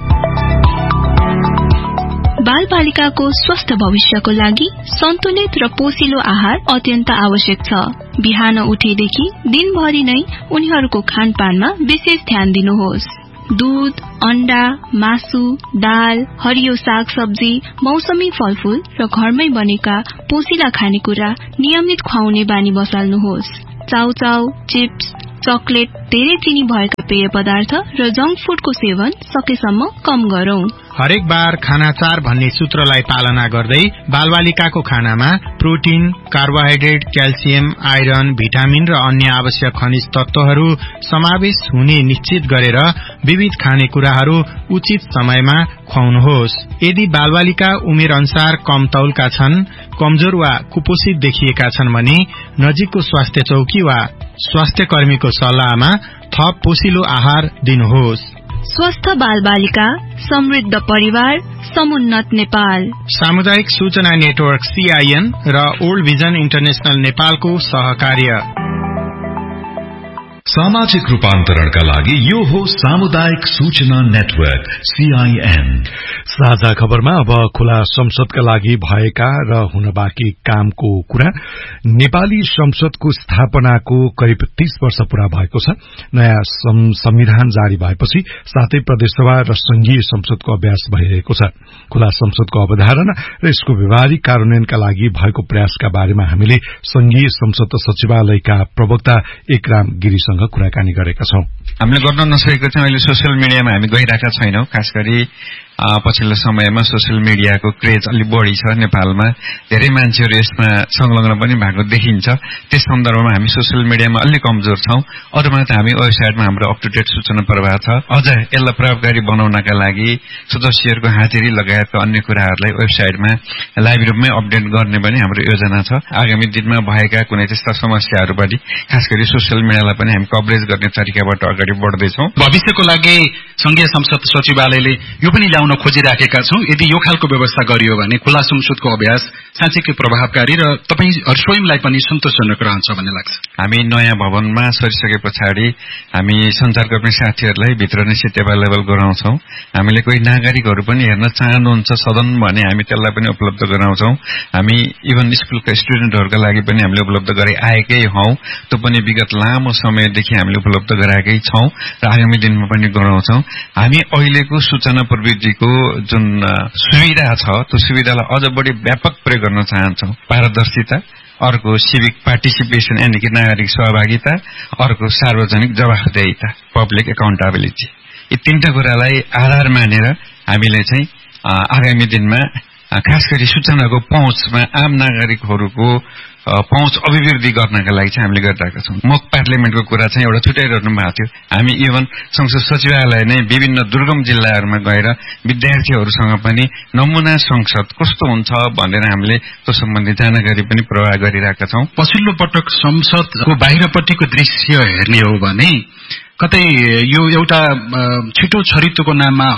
बालबालिकाको स्वस्थ भविष्यको लागि सन्तुलित र पोषिलो आहार अत्यन्त आवश्यक छ। बिहान उठेदेखि दिनभरि नै उनीहरूको खानपानमा विशेष ध्यान दिनुहोस्। दूध, अण्डा, मासु, दाल, हरियो सागसब्जी, मौसमी फलफूल र घरमै बनेका पोषिला खानेकुरा नियमित खुवाउने बानी बसाल्नुहोस्। चाउचाउ, चिप्स, चकलेट, धेरै चिनी भएका पेय पदार्थ र जंक फूडको सेवन सकेसम्म कम गरौं। हरेक बार खाना 4 भन्ने सूत्रलाई पालना गर्दै बालबालिकाको खानामा protein, carbohydrate, calcium, iron, vitamin र अन्य आवश्यक खनिज तत्वहरू समावेश हुने निश्चित गरेर विविध खानेकुराहरू उचित समयमा खुवाउनुहोस्। यदि बालबालिका उमेर अनुसार कम तौलका छन्, कमजोर वा कुपोषित देखिएका छन् भने नजिकको स्वास्थ्य चौकी वा स्वास्थ्य कर्मीको सल्लाहमा थप पोषिलो आहार दिनुहोस्। स्वस्थ बालबालिका, समृद्ध परिवार, समुन्नत नेपाल। सामुदायिक सूचना नेटवर्क सीआईएन र ओल्ड भिजन इन्टरनेशनल नेपालको सहकार्य। सामाजिक रूपान्तरणका लागि यो हो सामुदायिक सूचना नेटवर्क सीआईएन। साझा खबरमा अब खुला संसदका लागि भएका र हुन बाँकी कामको कुरा। नेपाली संसदको स्थापनाको करिब 30 वर्ष पूरा भएको छ। नयाँ संविधान जारी भएपछि साथै प्रदेशसभा र संघीय संसदको अभ्यास भइरहेको छ। खुला संसदको अवधारणा र यसको व्यवहारिक कार्यान्वयनका लागि भएको प्रयासका बारेमा हामीले संघीय संसद सचिवालयका प्रवक्ता एकराम गिरीसँग कुराकानी गरेका छौं। हामीले गर्न नसकेको चाहिँ अहिले सोशल मिडियामा हामी गइरहेका छैनौं। खास गरी पछिल्लो समयमा सोशल मिडियाको क्रेज अलि बढी छ नेपालमा। धेरै मान्छेहरू यसमा संलग्न पनि भएको देखिन्छ। त्यस सन्दर्भमा हामी सोशल मिडियामा अलि कमजोर छौं। अरूमा त हामी वेबसाइटमा हाम्रो अप टु डेट सूचना प्रवाह छ। अझ यसलाई प्रभावकारी बनाउनका लागि सदस्यहरूको हातेरी लगायतका अन्य कुराहरूलाई वेबसाइटमा लाइभ रूपमै अपडेट गर्ने पनि हाम्रो योजना छ। आगामी दिनमा भएका कुनै त्यस्ता समस्याहरू पनि खास गरी सोशल मिडियालाई पनि हामी कभरेज गर्ने तरिकाबाट अगाडि बढ्दैछौं। भविष्यको लागि संघीय संसद सचिवालयले यो पनि ल्याउन खोजिराखेका छौं। यदि यो खालको व्यवस्था गरियो भने खुला संसदको अभ्यास साँच्चै प्रभावकारी र तपाईं स्वयंलाई पनि सन्तोषजनक रहन्छ भन्ने लाग्छ। हामी नयाँ भवनमा सरिसके पछाडि हामी संचारकर्मी साथीहरूलाई भित्र नै सिट एभाइलेबल गराउँछौं। हामीले कोही नागरिकहरू पनि हेर्न चाहनुहुन्छ सदन भने हामी त्यसलाई पनि उपलब्ध गराउँछौं। हामी इभन स्कुलका स्टुडेन्टहरूका लागि पनि हामीले उपलब्ध गराइ आएकै हौं। त्यो पनि विगत लामो समयदेखि हामीले उपलब्ध गराएकै छौं र आगामी दिनमा पनि गराउँछौं। हामी अहिलेको सूचना प्रविधिको जुन सुविधा छ त्यो सुविधालाई अझ बढी व्यापक प्रयोग गर्न चाहन्छौं। पारदर्शिता, अर्को सिभिक पार्टिसिपेसन यानि कि नागरिक सहभागिता, अर्को सार्वजनिक जवाफदेहिता, पब्लिक एकाउन्टेबिलिटी। यी तीनटा कुरालाई आधार मानेर हामीले चाहिँ आगामी दिनमा खास गरी सूचनाको पहुँचमा आम नागरिकहरूको पहुँच अभिवृद्धि गर्नका लागि चाहिँ हामीले गरिरहेका छौं। मोक पार्लियामेन्टको कुरा चाहिँ एउटा छुट्याइरहनु भएको थियो। हामी इभन संसद सचिवालय नै विभिन्न दुर्गम जिल्लाहरूमा गएर विद्यार्थीहरूसँग पनि नमुना संसद कस्तो हुन्छ भनेर हामीले त्यो सम्बन्धी जानकारी पनि प्रवाह गरिरहेका छौं। पछिल्लो पटक संसदको बाहिरपट्टिको दृश्य हेर्ने हो भने कतै यो एउटा छिटो छरितोको नाममा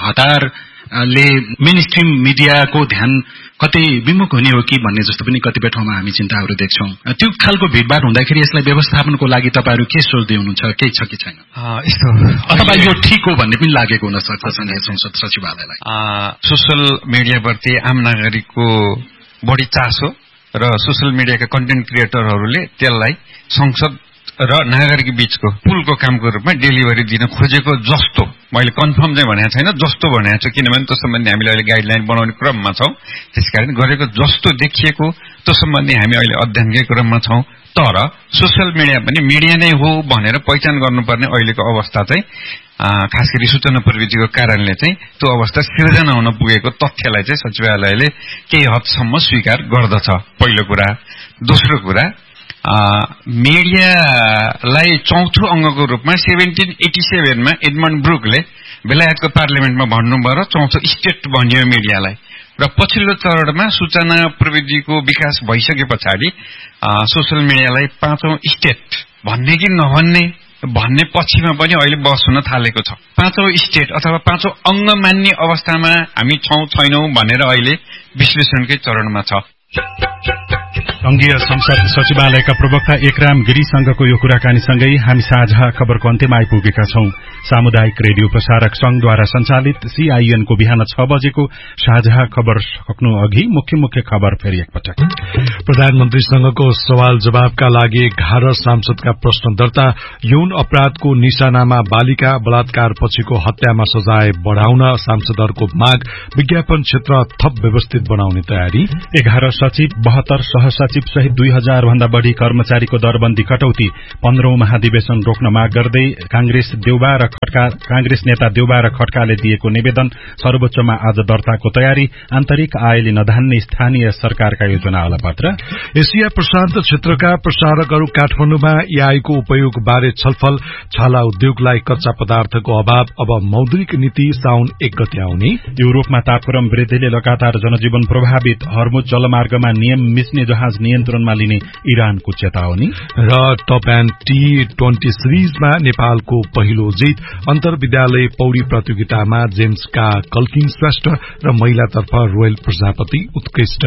हतारले मेन स्ट्रिम मिडियाको ध्यान कतै विमुख हुने हो कि भन्ने जस्तो पनि कतिपय ठाउँमा हामी चिन्ताहरू देख्छौं। त्यो खालको भिडभाड हुँदाखेरि यसलाई व्यवस्थापनको लागि तपाईहरु के सोच्दै हुनुहुन्छ? केही छ कि छैन? यस्तो अथवा यो ठीक हो भन्ने पनि लागेको हुन सक्छ संघीय संसद सचिवालयलाई। सोशल मिडियाप्रति आम नागरिकको बढी चासो र सोशल मिडियाका कन्टेन्ट क्रिएटरहरूले त्यसलाई संसद र नागरिक बीचको पुलको कामको रूपमा डेलिभरी दिन खोजेको जस्तो मैले कन्फर्म चाहिँ भनेको छैन, जस्तो भनेको छु। किनभने त्यो सम्बन्धी हामीले अहिले गाइडलाइन बनाउने क्रममा छौं। त्यसकारण गरेको जस्तो देखिएको त्यो सम्बन्धी हामी अहिले अध्ययनकै क्रममा छौं। तर सोशल मिडिया पनि मिडिया नै हो भनेर पहिचान गर्नुपर्ने अहिलेको अवस्था चाहिँ खास गरी सूचना प्रविधिको कारणले चाहिँ त्यो अवस्था सिर्जना हुन पुगेको तथ्यलाई चाहिँ सचिवालयले केही हदसम्म स्वीकार गर्दछ। पहिलो कुरा। दोस्रो कुरा, मिडियालाई चौथो अंगको रूपमा 1787 मा एडमन्ड ब्रुकले बेलायतको पार्लियामेन्टमा भन्नुभयो र चौथो स्टेट भनियो मिडियालाई। र पछिल्लो चरणमा सूचना प्रविधिको विकास भइसके पछाडि सोशल मिडियालाई पाँचौं स्टेट भन्ने कि नभन्ने भन्ने पक्षमा पनि अहिले बहस हुन थालेको छ। पाँचौं स्टेट अथवा पाँचौं अंग मान्ने अवस्थामा हामी छौं छैनौं भनेर अहिले विश्लेषणकै चरणमा छ। संघीय संसद सचिवालयका प्रवक्ता एकराम गिरीसँगको यो कुराकानीसँगै हामी साझा खबरको अन्त्यमा आइपुगेका छौं। सामुदायिक रेडियो प्रसारक संघद्वारा संचालित CIN को बिहान 6 बजेको साझा खबर सक्नु अघि मुख्य खबर फेरि एकपटक। प्रधानमन्त्रीसँगको सवाल जवाबका लागि 11 सांसदका प्रश्न दर्ता, यौन अपराधको निशानामा बालिका बलात्कार पछिको हत्यामा सजाय बढ़ाउन सांसदहरूको माग, विज्ञापन क्षेत्र थप व्यवस्थित बनाउने तयारी, 11 सचिव 72 सहसचिव सहित 2000 भन्दा बढ़ी कर्मचारीको दरबन्दी कटौती, 15औं महाधिवेशन रोक्न माग गर्दै कांग्रेस नेता देउबा र खड्काले दिएको निवेदन, सर्वोच्चमा आज दर्ताको तयारी, आन्तरिक आयले नधान्ने स्थानीय सरकारका योजना अलपत्र। एशिया प्रशान्त क्षेत्रका प्रसारकहरू काठमाडौँमा AI को उपयोग बारे छलफल, छाला उद्योगलाई कच्चा पदार्थको अभाव, अब मौद्रिक नीति साउन 1 गते आउने, युरोपमा तापक्रम वृद्धिले लगातार जनजीवन प्रभावित, हर्मुज जलमार्गमा नियम मिच्ने जहाज नियन्त्रणमा लिने इरानको चेतावनी र टप एन्ड T20 सिरिजमा नेपालको पहिलो जित, अन्तर्विद्यालय पौडी प्रतियोगितामा जेम्सका कल्किन श्रेष्ठ र महिलातर्फ रोयल प्रजापति उत्कृष्ट।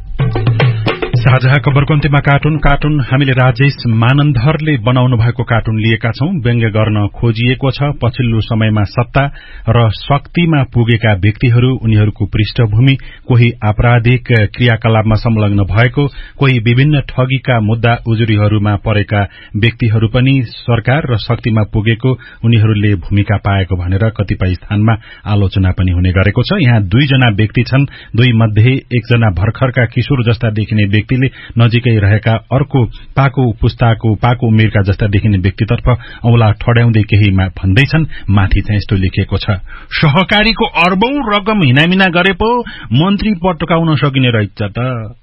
साझा खबरको अन्त्यमा कार्टुन हामीले राजेश मानन्धरले बनाउनु भएको कार्टुन लिएका छौं। व्यङ्ग्य गर्न खोजिएको छ पछिल्लो समयमा सत्ता र शक्तिमा पुगेका व्यक्तिहरू, उनीहरूको पृष्ठभूमि, कोही आपराधिक क्रियाकलापमा संलग्न भएको, कोही विभिन्न ठगीका मुद्दा उजुरीहरूमा परेका व्यक्तिहरू पनि सरकार र शक्तिमा पुगेको, उनीहरूले भूमिका पाएको भनेर कतिपय स्थानमा आलोचना पनि हुने गरेको छ। यहाँ 2 जना व्यक्ति छन्, 2 मध्ये एकजना भर्खरका किशोर जस्ता देखिने व्यक्तिले नजिकै रहेका अर्को पाको उमेरका जस्ता देखिने व्यक्तितर्फ औंला ठड्याउँदै केही भन्दैछन्। माथि चाहिँ यस्तो लेखिएको छ, सहकारीको अर्बौं रकम हिनामिना गरे पो मन्त्री पटकाउन सकिने रहेछ त।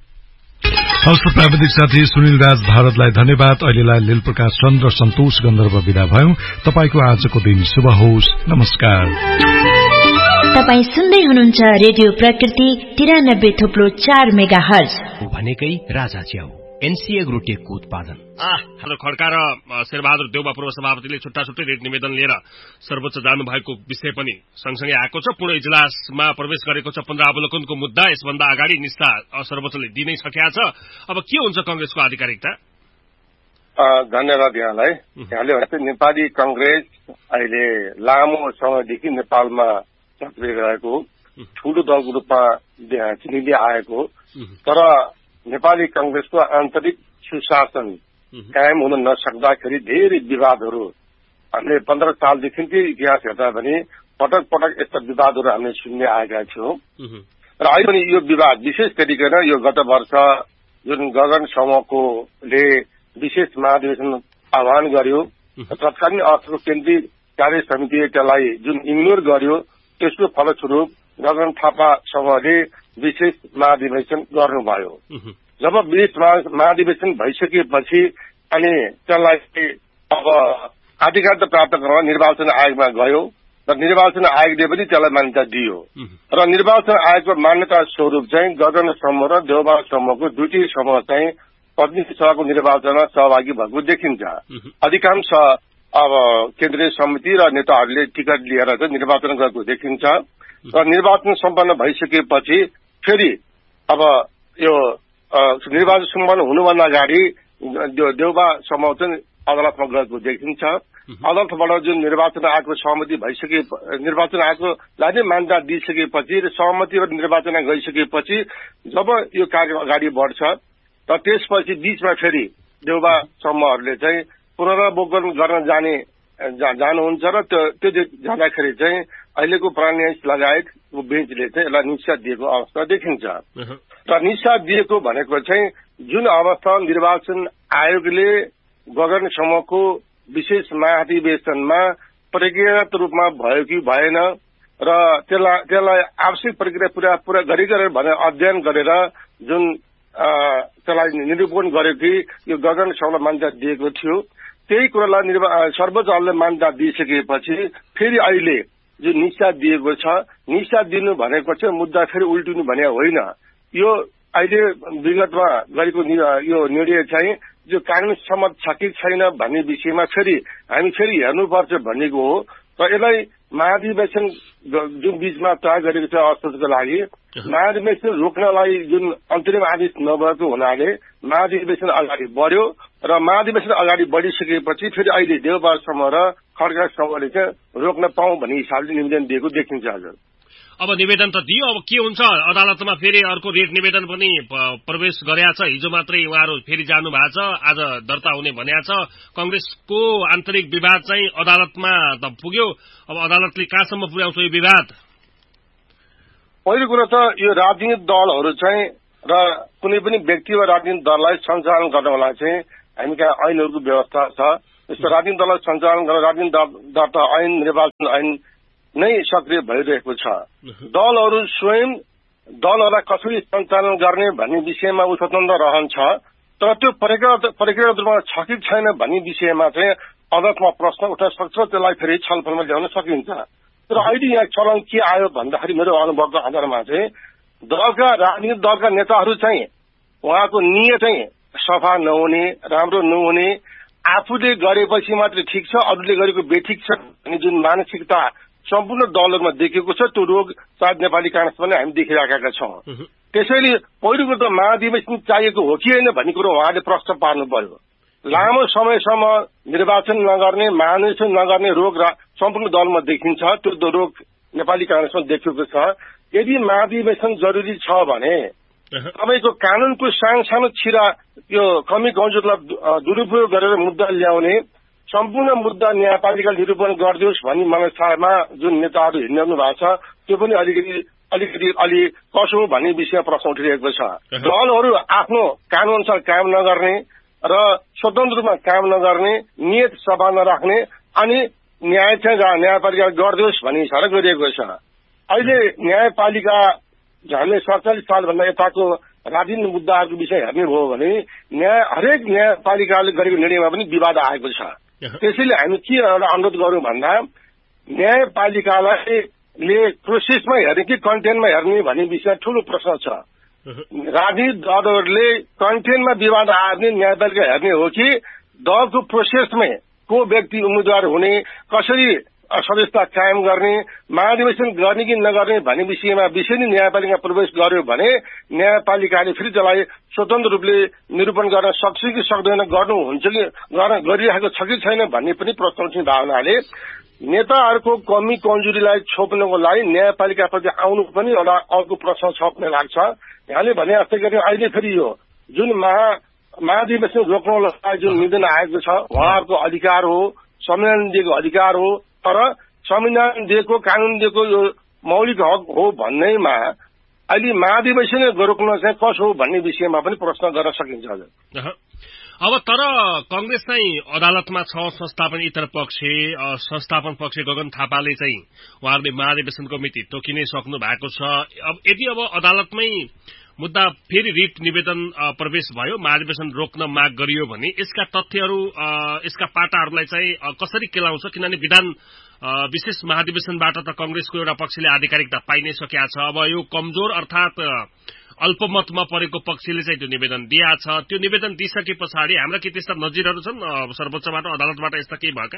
हवस्, प्राविधिक साथी सुनिल राज भारतलाई धन्यवाद। अहिलेलाई लील प्रकाश चन्द र सन्तोष गन्धर्व विदा भयौं। तपाईको आजको दिन शुभ होस्। नमस्कार। तपाई सुन्दै हुनुहुन्छ रेडियो प्रकृति 93.4 मेगाहर्ज भनेकै राजा च्याउ NCA ग्रुटेकको उत्पादन। हेलो खड्का र शेरबहादुर देउबा पूर्व सभापतिले छुट्टा रेट निवेदन लिएर सर्वोच्च जानु भएको विषय पनि सँगसँगै आएको छ। पूर्ण इजलासमा प्रवेश गरेको छ 15 अवलोकनको मुद्दा। यसभन्दा अगाडि निष्ठा सर्वोच्चले दिनै सकेका छ। अब के हुन्छ कांग्रेसको आधिकारिकता? धन्यवाद यहाँलाई। यहाँले भने नेपाली कांग्रेस अहिले लामो समयदेखि नेपालमा सक्रिय रहेको ठूलो दलको रूपमा चिनिँदै आएको, तर नेपाली कांग्रेसको आन्तरिक सुशासन कायम हुन नसक्दाखेरि धेरै विवादहरू हामीले 15 सालदेखिकै इतिहास हेर्दा भने पटक पटक यस्ता विवादहरू हामीले सुन्दै आएका छौं। र अहिले पनि यो विवाद विशेष गरिकन यो गत वर्ष जुन गगन समूहले विशेष महाधिवेशन आह्वान गर्यो, तत्कालीन अर्थको केन्द्रीय कार्य समितिले त्यसलाई जुन इग्नोर गर्यो, त्यसको फलस्वरूप गगन थापा समूहले विशेष महाधिवेशन गर्नुभयो। जब विशेष महाधिवेशन भइसकेपछि अनि त्यसलाई अब आधिकारिकता प्राप्त गर्न निर्वाचन आयोगमा गयो र निर्वाचन आयोगले पनि त्यसलाई मान्यता दियो र निर्वाचन आयोगको मान्यता स्वरूप चाहिँ गगन समूह र देउबा समूहको दुईटै समूह चाहिँ प्रतिनिधि सभाको निर्वाचनमा सहभागी भएको देखिन्छ। अधिकांश अब केन्द्रीय समिति र नेताहरूले टिकट लिएर चाहिँ निर्वाचन गरेको देखिन्छ र निर्वाचन सम्पन्न भइसकेपछि फेरि अब यो निर्वाचन सम्पन्न हुनुभन्दा अगाडि देउबा समूह चाहिँ अदालतमा गएको देखिन्छ। अदालतबाट जुन निर्वाचन आयोगको सहमति भइसके, निर्वाचन आयोगलाई नै मान्यता दिइसकेपछि र सहमतिबाट निर्वाचन गइसकेपछि जब यो कार्य अगाडि बढ्छ र त्यसपछि बीचमा फेरि देउबा समूहहरूले चाहिँ पुनरावलोकन गर्न जानुहुन्छ र त्यो जाँदाखेरि चाहिँ अहिलेको प्राण न्यायाधीश लगायतको बेन्चले चाहिँ यसलाई निषेध दिएको अवस्था देखिन्छ। र निषेध दिएको भनेको चाहिँ जुन अवस्था निर्वाचन आयोगले गगन समूहको विशेष महाधिवेशनमा प्रक्रियागत रूपमा भयो कि भएन र त्यसलाई आवश्यक प्रक्रिया पूरा गरेर भनेर अध्ययन गरेर जुन त्यसलाई निरूपण गर्यो कि यो गगन समूहलाई मान्यता दिएको थियो, त्यही कुरालाई सर्वोच्चले मान्यता दिइसकेपछि फेरि अहिले जुन निषेध दिएको छ, निषेध दिनु भनेको चाहिँ मुद्दा फेरि उल्टिनु भने होइन। यो अहिले विगतमा गरेको यो निर्णय चाहिँ जो कानून सम्मत छ कि छैन भन्ने विषयमा फेरि हामी फेरि हेर्नुपर्छ भनेको हो र यसलाई महाधिवेशन जुन बीचमा तय गरेको छ असोजको लागि महाधिवेशन रोक्नलाई जुन अन्तरिम आदेश नभएको हुनाले महाधिवेशन अगाडि बढ्यो र महाधिवेशन अगाडि बढिसकेपछि फेरि अहिले देउबारसम्म र खड्कासम्मले चाहिँ रोक्न पाऊँ भन्ने हिसाबले निवेदन दिएको देखिन्छ हजुर। अब निवेदन त दियो, अब के हुन्छ अदालतमा फेरि अर्को रेट निवेदन पनि प्रवेश गरेका छ। हिजो मात्रै उहाँहरू फेरि जानु भएको छ, आज दर्ता हुने भनेको छ। कंग्रेसको आन्तरिक विवाद चाहिँ अदालतमा त पुग्यो, अब अदालतले कहाँसम्म पुर्याउँछ यो विवाद? पहिलो कुरो त यो राजनीतिक दलहरू चाहिँ र कुनै पनि व्यक्ति वा राजनीतिक दललाई सञ्चालन गर्नलाई चाहिँ हामी कहाँ ऐनहरूको व्यवस्था छ। यस्तो राजनीतिक दललाई सञ्चालन गर्न राजनीतिक दर्ता ऐन, निर्वाचन ऐन नै सक्रिय भइरहेको छ। दलहरू स्वयं दलहरूलाई कसरी सञ्चालन गर्ने भन्ने विषयमा स्वतन्त्र रहन्छ, तर त्यो प्रक्रियागत रूपमा छ कि छैन भन्ने विषयमा चाहिँ अदालतमा प्रश्न उठ्न सक्छ, त्यसलाई फेरि छलफलमा ल्याउन सकिन्छ। तर अहिले यहाँ चलन के आयो भन्दाखेरि मेरो अनुभवको आधारमा चाहिँ राजनीतिक दलका नेताहरू चाहिँ उहाँको नियत चाहिँ सफा नहुने, राम्रो नहुने, आफूले गरेपछि मात्रै ठिक छ अरूले गरेको बेठिक छ भन्ने जुन मानसिकता सम्पूर्ण दलहरूमा देखिएको छ, त्यो रोग सायद नेपाली कांग्रेसमा पनि हामी देखिराखेका छौँ। त्यसैले पहिलो कुरो त महाधिवेशन चाहिएको हो कि होइन भन्ने कुरो उहाँले प्रश्न पार्नु पर्यो। लामो समयसम्म निर्वाचन नगर्ने, महाधिवेशन नगर्ने रोग सम्पूर्ण दलमा देखिन्छ, त्यो रोग नेपाली कांग्रेसमा देखिएको छ। यदि महाधिवेशन जरुरी छ भने तपाईको कानूनको सानो छिरा यो कमी कमजोरलाई दुरुपयोग गरेर मुद्दा ल्याउने, सम्पूर्ण मुद्दा न्यायपालिका निरूपण गरिदियोस् भन्ने मनसायमा जुन नेताहरू हिँड्नु भएको छ, त्यो पनि अलि कसो भन्ने विषयमा प्रश्न उठिरहेको छ। दलहरू आफ्नो कानून अनुसार काम नगर्ने र स्वतन्त्र रूपमा काम नगर्ने, नियत सभा नराख्ने अनि न्यायपालिका गरिदियोस् भन्ने हिसाबले गरिएको छ। अहिले न्यायपालिका हामीले 47 सालभन्दा यताको राजनीतिक मुद्दाहरूको विषय हेर्ने भयो भने हरेक न्यायपालिकाले गरेको निर्णयमा पनि विवाद आएको छ। त्यसैले हामी के एउटा अनुरोध गरौँ भन्दा न्यायपालिकाले प्रोसेसमा हेर्ने कि कन्टेन्टमा हेर्ने भन्ने विषय ठूलो प्रश्न छ। राजनीतिक दलहरूले कन्टेन्टमा विवाद आयो भने न्यायपालिका हेर्ने हो कि दलको प्रोसेसमै को व्यक्ति उम्मेद्वार हुने, कसरी सदस्यता कायम गर्ने, महाधिवेशन गर्ने कि नगर्ने भन्ने विषयमा नै न्यायपालिका प्रवेश गर्यो भने न्यायपालिकाले फेरि त्यसलाई स्वतन्त्र रूपले निरूपण गर्न सक्छ कि सक्दैन, गर्नुहुन्छ कि गरिरहेको छ कि छैन भन्ने पनि प्रश्न उठ्ने भावनाले नेताहरूको कमी कमजोरीलाई छोप्नको लागि न्यायपालिकाप्रति आउनु पनि एउटा अर्को प्रश्न छ भन्ने लाग्छ। यहाँले भने जस्तै गरी अहिले फेरि यो जुन महाधिवेशन रोक्नलाई जुन निवेदन आएको छ उहाँहरूको अधिकार हो, संविधान दिएको अधिकार हो, तर संविधान दिएको कानून दिएको यो मौलिक हक हो भन्नेमा अहिले महाधिवेशन रोक्न चाहिँ कसो हो भन्ने विषयमा पनि प्रश्न गर्न सकिन्छ हजुर। अब तर कंग्रेस चाहिँ अदालतमा छ, संस्थापन इतर पक्ष संस्थापन पक्ष गगन थापाले चाहिँ उहाँहरूले महाधिवेशनको मिति तोकिनै सक्नु भएको छ। अब यदि अदालतमै मुद्दा फेरि रिट निवेदन प्रवेश भयो, महाधिवेशन रोक्न माग गरियो भने यसका तथ्यहरू, यसका पाटाहरूलाई चाहिँ कसरी केलाउँछ? किनभने विधान विशेष महाधिवेशनबाट त कंग्रेसको एउटा पक्षले आधिकारिकता पाइ नै सकेका छ। अब यो कमजोर अर्थात अल्पमतमा परेको पक्षले चाहिँ त्यो निवेदन दिएको छ। त्यो निवेदन दिइसके पछाडि हाम्रा के त्यस्ता नजिरहरू छन् सर्वोच्चबाट, अदालतबाट यस्ता केही भएका?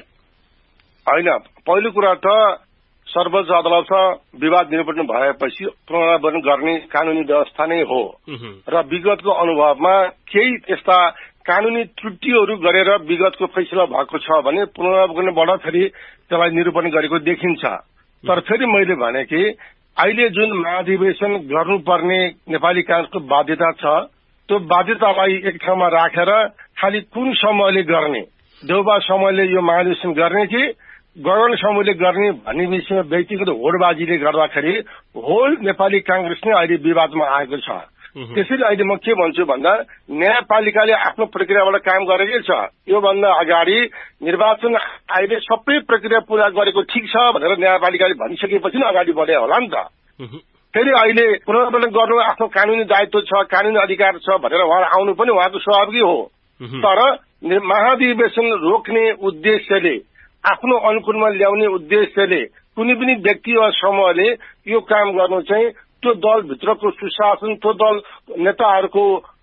होइन, पहिलो कुरा त सर्वोच्च अदालतमा विवाद निरूपण भएपछि पुनरावलोकन गर्ने कानूनी व्यवस्था नै हो र विगतको अनुभवमा केही यस्ता कानूनी त्रुटिहरू गरेर विगतको फैसला भएको छ भने पुनरावलोकनबाट फेरि त्यसलाई निरूपण गरेको देखिन्छ। तर फेरि मैले भने कि अहिले जुन महाधिवेशन गर्नुपर्ने नेपाली कांग्रेसको बाध्यता छ, त्यो बाध्यतालाई एक ठाउँमा राखेर खालि कुन समूहले गर्ने, देउबा समूहले यो महाधिवेशन गर्ने कि गगन समूहले गर्ने भन्ने विषयमा व्यक्तिगत होडबाजीले गर्दाखेरि होल नेपाली कांग्रेस नै अहिले विवादमा आएको छ। त्यसैले अहिले म के भन्छु भन्दा न्यायपालिकाले आफ्नो प्रक्रियाबाट काम गरेकै छ। योभन्दा अगाडि निर्वाचन आयोगले सबै प्रक्रिया पूरा गरेको ठिक छ भनेर न्यायपालिकाले भनिसकेपछि नै अगाडि बढे होला नि त। फेरि अहिले पुनरावलोकन गर्नु आफ्नो कानूनी दायित्व छ, कानूनी अधिकार छ भनेर उहाँ आउनु पनि उहाँको स्वाभाविक हो। तर महाधिवेशन रोक्ने उद्देश्यले, आफ्नो अनुकूलमा ल्याउने उद्देश्यले कुनै पनि व्यक्ति वा समूहले यो काम गर्नु चाहिँ त्यो दलभित्रको सुशासन, त्यो दल नेताहरूको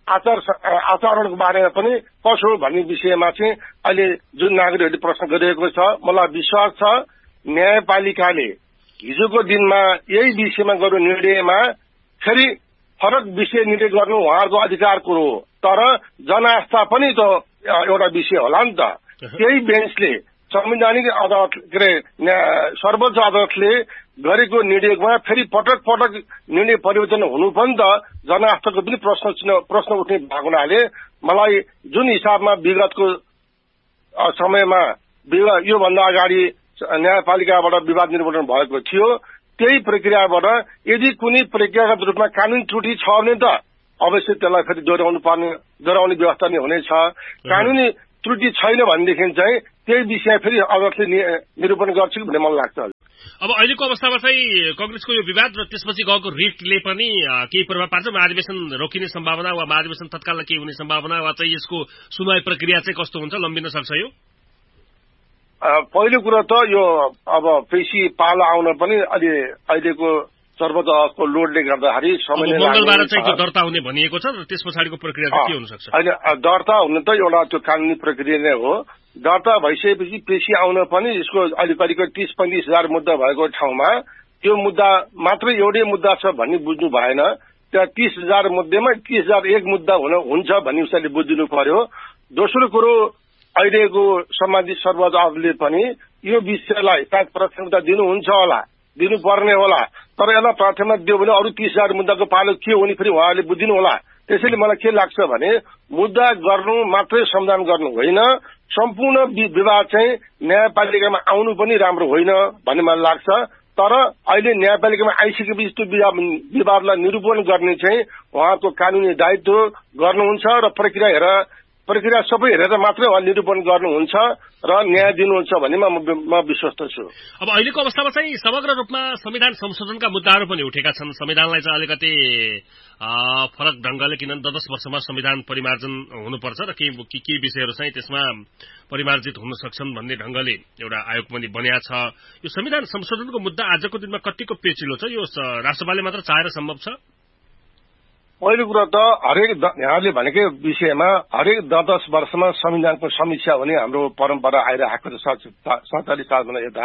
आचरणको बारेमा पनि कसो भन्ने विषयमा चाहिँ अहिले जुन नागरिकहरूले प्रश्न गरिरहेको छ, मलाई विश्वास छ न्यायपालिकाले हिजोको दिनमा यही विषयमा गर्नु निर्णयमा फेरि फरक विषय निर्णय गर्नु उहाँहरूको अधिकारको हो, तर जनआस्था पनि त एउटा विषय होला नि त। त्यही बेन्चले संवैधानिक अदालत के अरे सर्वोच्च अदालतले गरेको निर्णयमा फेरि पटक पटक निर्णय परिवर्तन हुनु पनि त जनआस्थाको पनि प्रश्न उठ्ने भएको हुनाले मलाई जुन हिसाबमा विगतको समयमा योभन्दा अगाडि न्यायपालिकाबाट विवाद निर्वाचन भएको थियो, त्यही प्रक्रियाबाट यदि कुनै प्रक्रियागत रूपमा कानूनी त्रुटि छ भने त अवश्य त्यसलाई फेरि दोहोऱ्याउने व्यवस्था नै हुनेछ। कानूनी त्रुटि छैन भनेदेखि चाहिँ त्यही विषय फेरि अदालतले निरूपण गर्छ भन्ने मलाई लाग्छ। अब अहिलेको अवस्थामा चाहिँ कांग्रेसको यो विवाद र त्यसपछि गएको रिटले पनि केही प्रभाव पार्छ? महाधिवेशन रोकिने सम्भावना वा महाधिवेशन तत्कालमा केही हुने सम्भावना वा चाहिँ यसको सुनवाई प्रक्रिया चाहिँ कस्तो हुन्छ, लम्बिन सक्छ यो? पहिलो कुरो त यो अब पेशी पालो आउन पनि अहिलेको सर्वोच्च अदालतको लोडले गर्दाखेरि समय मंगलबार चाहिँ त्यो दर्ता हुने भनिएको छ र त्यस पछाडिको प्रक्रिया के हुन सक्छ? अहिले दर्ता हुन त एउटा त्यो कानूनी प्रक्रिया नै हो। दर्ता भइसकेपछि पेशी आउन पनि यसको अहिले करिब 30-35 हजार मुद्दा भएको ठाउँमा त्यो मुद्दा मात्रै एउटै मुद्दा छ भन्ने बुझ्नु भएन। त्यहाँ 30,000 मध्येमा 30,001 मुद्दा हुन्छ भन्ने उसले बुझिनु पर्यो। दोस्रो कुरो अहिलेको सम्बन्धित सर्वोच्च अदालतले पनि यो विषयलाई सायद प्राथमिकता दिनुपर्ने होला, तर यसलाई प्राथमिकता दियो भने अरू 30,000 मुद्दाको पालो के हुने फेरि उहाँहरूले बुझिनु होला। त्यसैले मलाई के लाग्छ भने मुद्दा गर्नु मात्रै समाधान गर्नु होइन, सम्पूर्ण विवाद चाहिँ न्यायपालिकामा आउनु पनि राम्रो होइन भन्ने मलाई लाग्छ। तर अहिले न्यायपालिकामा आइसकेपछि त्यो विवादलाई निरूपण गर्ने चाहिँ उहाँको कानूनी दायित्व गर्नुहुन्छ र प्रक्रिया सबै हेरेर मात्रै उहाँ निरूपण गर्नुहुन्छ र न्याय दिनुहुन्छ भन्ने म विश्वस्त छु। अब अहिलेको अवस्थामा चाहिँ समग्र रूपमा संविधान संशोधनका मुद्दाहरू पनि उठेका छन्। संविधानलाई चाहिँ अलिकति फरक ढंगले किन 10 वर्षमा संविधान परिमार्जन हुनुपर्छ र केही विषयहरू चाहिँ त्यसमा परिमार्जित हुन सक्छन् भन्ने ढंगले एउटा आयोग पनि बन्या छ। यो संविधान संशोधनको मुद्दा आजको दिनमा कतिको पेचिलो छ? यो राष्ट्रपालले मात्र चाहेर सम्भव छ? पहिलो कुरा त यहाँले भनेकै विषयमा हरेक 10 वर्षमा संविधानको समीक्षा हुने हाम्रो परम्परा आइरहेको छ 47 सालमा यता,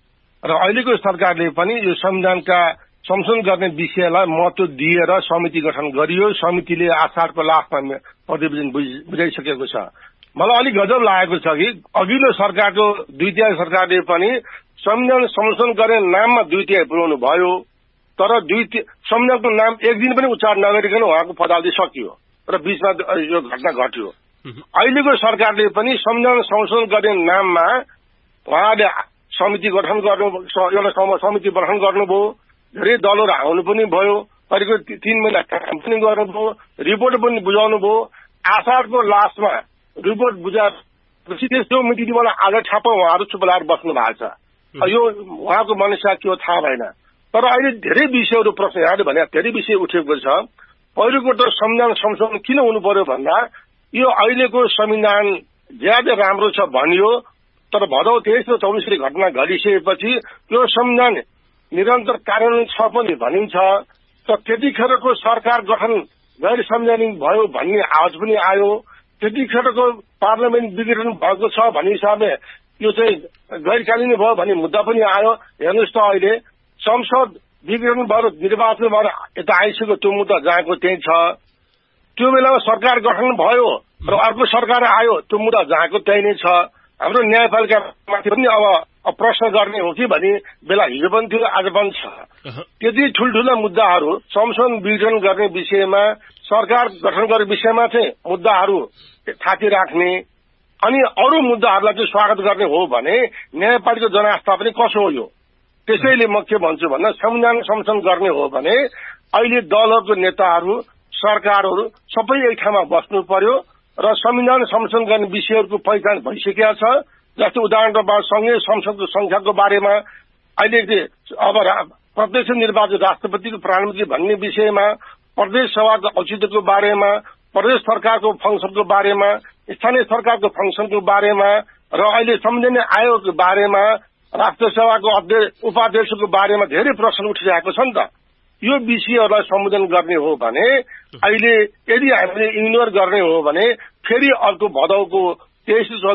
र अहिलेको सरकारले पनि यो संविधानका संशोधन गर्ने विषयलाई महत्व दिएर समिति गठन गरियो। समितिले आषाढको लास्टमा प्रतिवेदन बुझाइसकेको छ। मलाई अलिक गजब लागेको छ कि अघिल्लो सरकारको द्वितीय सरकारले पनि संविधान संशोधन गर्ने नाममा द्वितीय पुर्याउनु भयो, तर संविधानको नाम एक दिन पनि उच्चारण नगरिकन उहाँको पदावधि सकियो र बीचमा यो घटना घट्यो। अहिलेको सरकारले पनि संविधान संशोधन गर्ने नाममा उहाँले समिति गठन गर्नु, एउटा समिति गठन गर्नुभयो, धेरै दलहरू आउनु पनि भयो, करिब 3 महिना काम पनि गर्नुभयो, रिपोर्ट पनि बुझाउनु भयो। आषाढको लास्टमा रिपोर्ट बुझाएपछि त्यो मिटिङबाट आज छाप उहाँहरू चुप लाएर बस्नु भएको छ। यो उहाँको मनसा के हो थाहा भएन। तर अहिले धेरै विषयहरू प्रश्न यहाँले भने धेरै विषय उठेको छ। पहिलो कुरो त संविधान संशोधन किन हुनु पर्यो भन्दा यो अहिलेको संविधान ज्यादै राम्रो छ भनियो, तर भदौ 23 र 24 घटना घटिसकेपछि यो संविधान निरन्तर कार्यान्वयन छ पनि भनिन्छ। त त्यतिखेरको सरकार गठन गैर संवैधानिक भयो भन्ने आवाज पनि आयो। त्यतिखेरको पार्लियामेन्ट विघटन भएको छ भन्ने हिसाबले यो चाहिँ गैर कानूनी भयो भन्ने मुद्दा पनि आयो। हेर्नुहोस् त अहिले संसद विघटन भएर निर्वाचन भएर यता आइसक्यो, त्यो मुद्दा जहाँको त्यही छ। त्यो बेलामा सरकार गठन भयो र अर्को सरकार आयो, त्यो मुद्दा जहाँको त्यही नै छ। हाम्रो न्यायपालिकामाथि पनि अब प्रश्न गर्ने हो कि भन्ने बेला हिजो पनि थियो, आज पनि छ। त्यति ठुल्ठुला मुद्दाहरू संशोधन विघटन गर्ने विषयमा, सरकार गठन गर्ने विषयमा चाहिँ मुद्दाहरू थाती राख्ने अनि अरू मुद्दाहरूलाई चाहिँ स्वागत गर्ने हो भने न्यायपालिका जनआस्था पनि कसो हो यो? त्यसैले म के भन्छु भन्दा संविधान संशोधन गर्ने हो भने अहिले दलहरूको नेताहरू, सरकारहरू सबै एक ठाउँमा बस्नु पर्यो र संविधान संशोधन गर्ने विषयहरूको पहिचान भइसकेका छ। जस्तो उदाहरणको बाद सँगै संसदको संख्याको बारेमा, अहिले अब प्रत्यक्ष निर्वाचित राष्ट्रपतिको प्रधानमन्त्री भन्ने विषयमा, प्रदेश सभाको औचित्यको बारेमा, प्रदेश सरकारको फंक्सनको बारेमा, स्थानीय सरकारको फंक्सनको बारेमा र अहिले संविधान आयोगको बारेमा, राष्ट्र सभाको उपाध्यक्षको बारेमा धेरै प्रश्न उठिरहेको छ नि त। यो विषयहरूलाई सम्बोधन गर्ने हो भने अहिले यदि हामीले इग्नोर गर्ने हो भने फेरि अर्को भदौको 23-24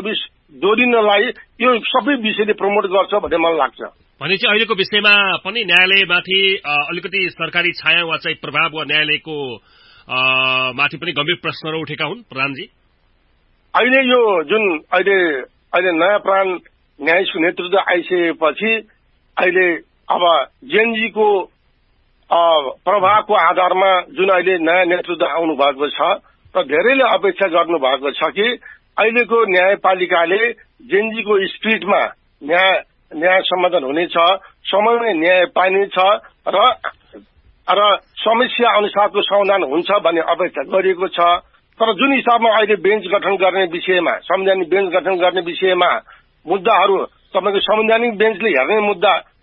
दोहोरिनलाई यो सबै विषयले प्रमोट गर्छ भन्ने मलाई लाग्छ। भनेपछि अहिलेको विषयमा पनि न्यायालयमाथि अलिकति सरकारी छाया वा चाहिँ प्रभाव वा न्यायालयको माथि पनि गम्भीर प्रश्नहरू उठेका हुन् प्रधानजी। अहिले यो जुन अहिले नयाँ प्राण न्यायाधीशको नेतृत्व आइसकेपछि अहिले अब जेएनजीको प्रभावको आधारमा जुन अहिले नयाँ नेतृत्व आउनु भएको छ र धेरैले अपेक्षा गर्नु भएको छ कि अहिलेको न्यायपालिकाले जेएनजीको स्पिडमा न्याय समाधान हुनेछ, समयमै न्याय पाइनेछ र समस्या अनुसारको समाधान हुन्छ भन्ने अपेक्षा गरिएको छ। तर जुन हिसाबमा अहिले बेन्च गठन गर्ने विषयमा, संवैधानिक बेन्च गठन गर्ने विषयमा मुद्दाहरू, तपाईँको संवैधानिक बेन्चले हेर्ने मुद्दा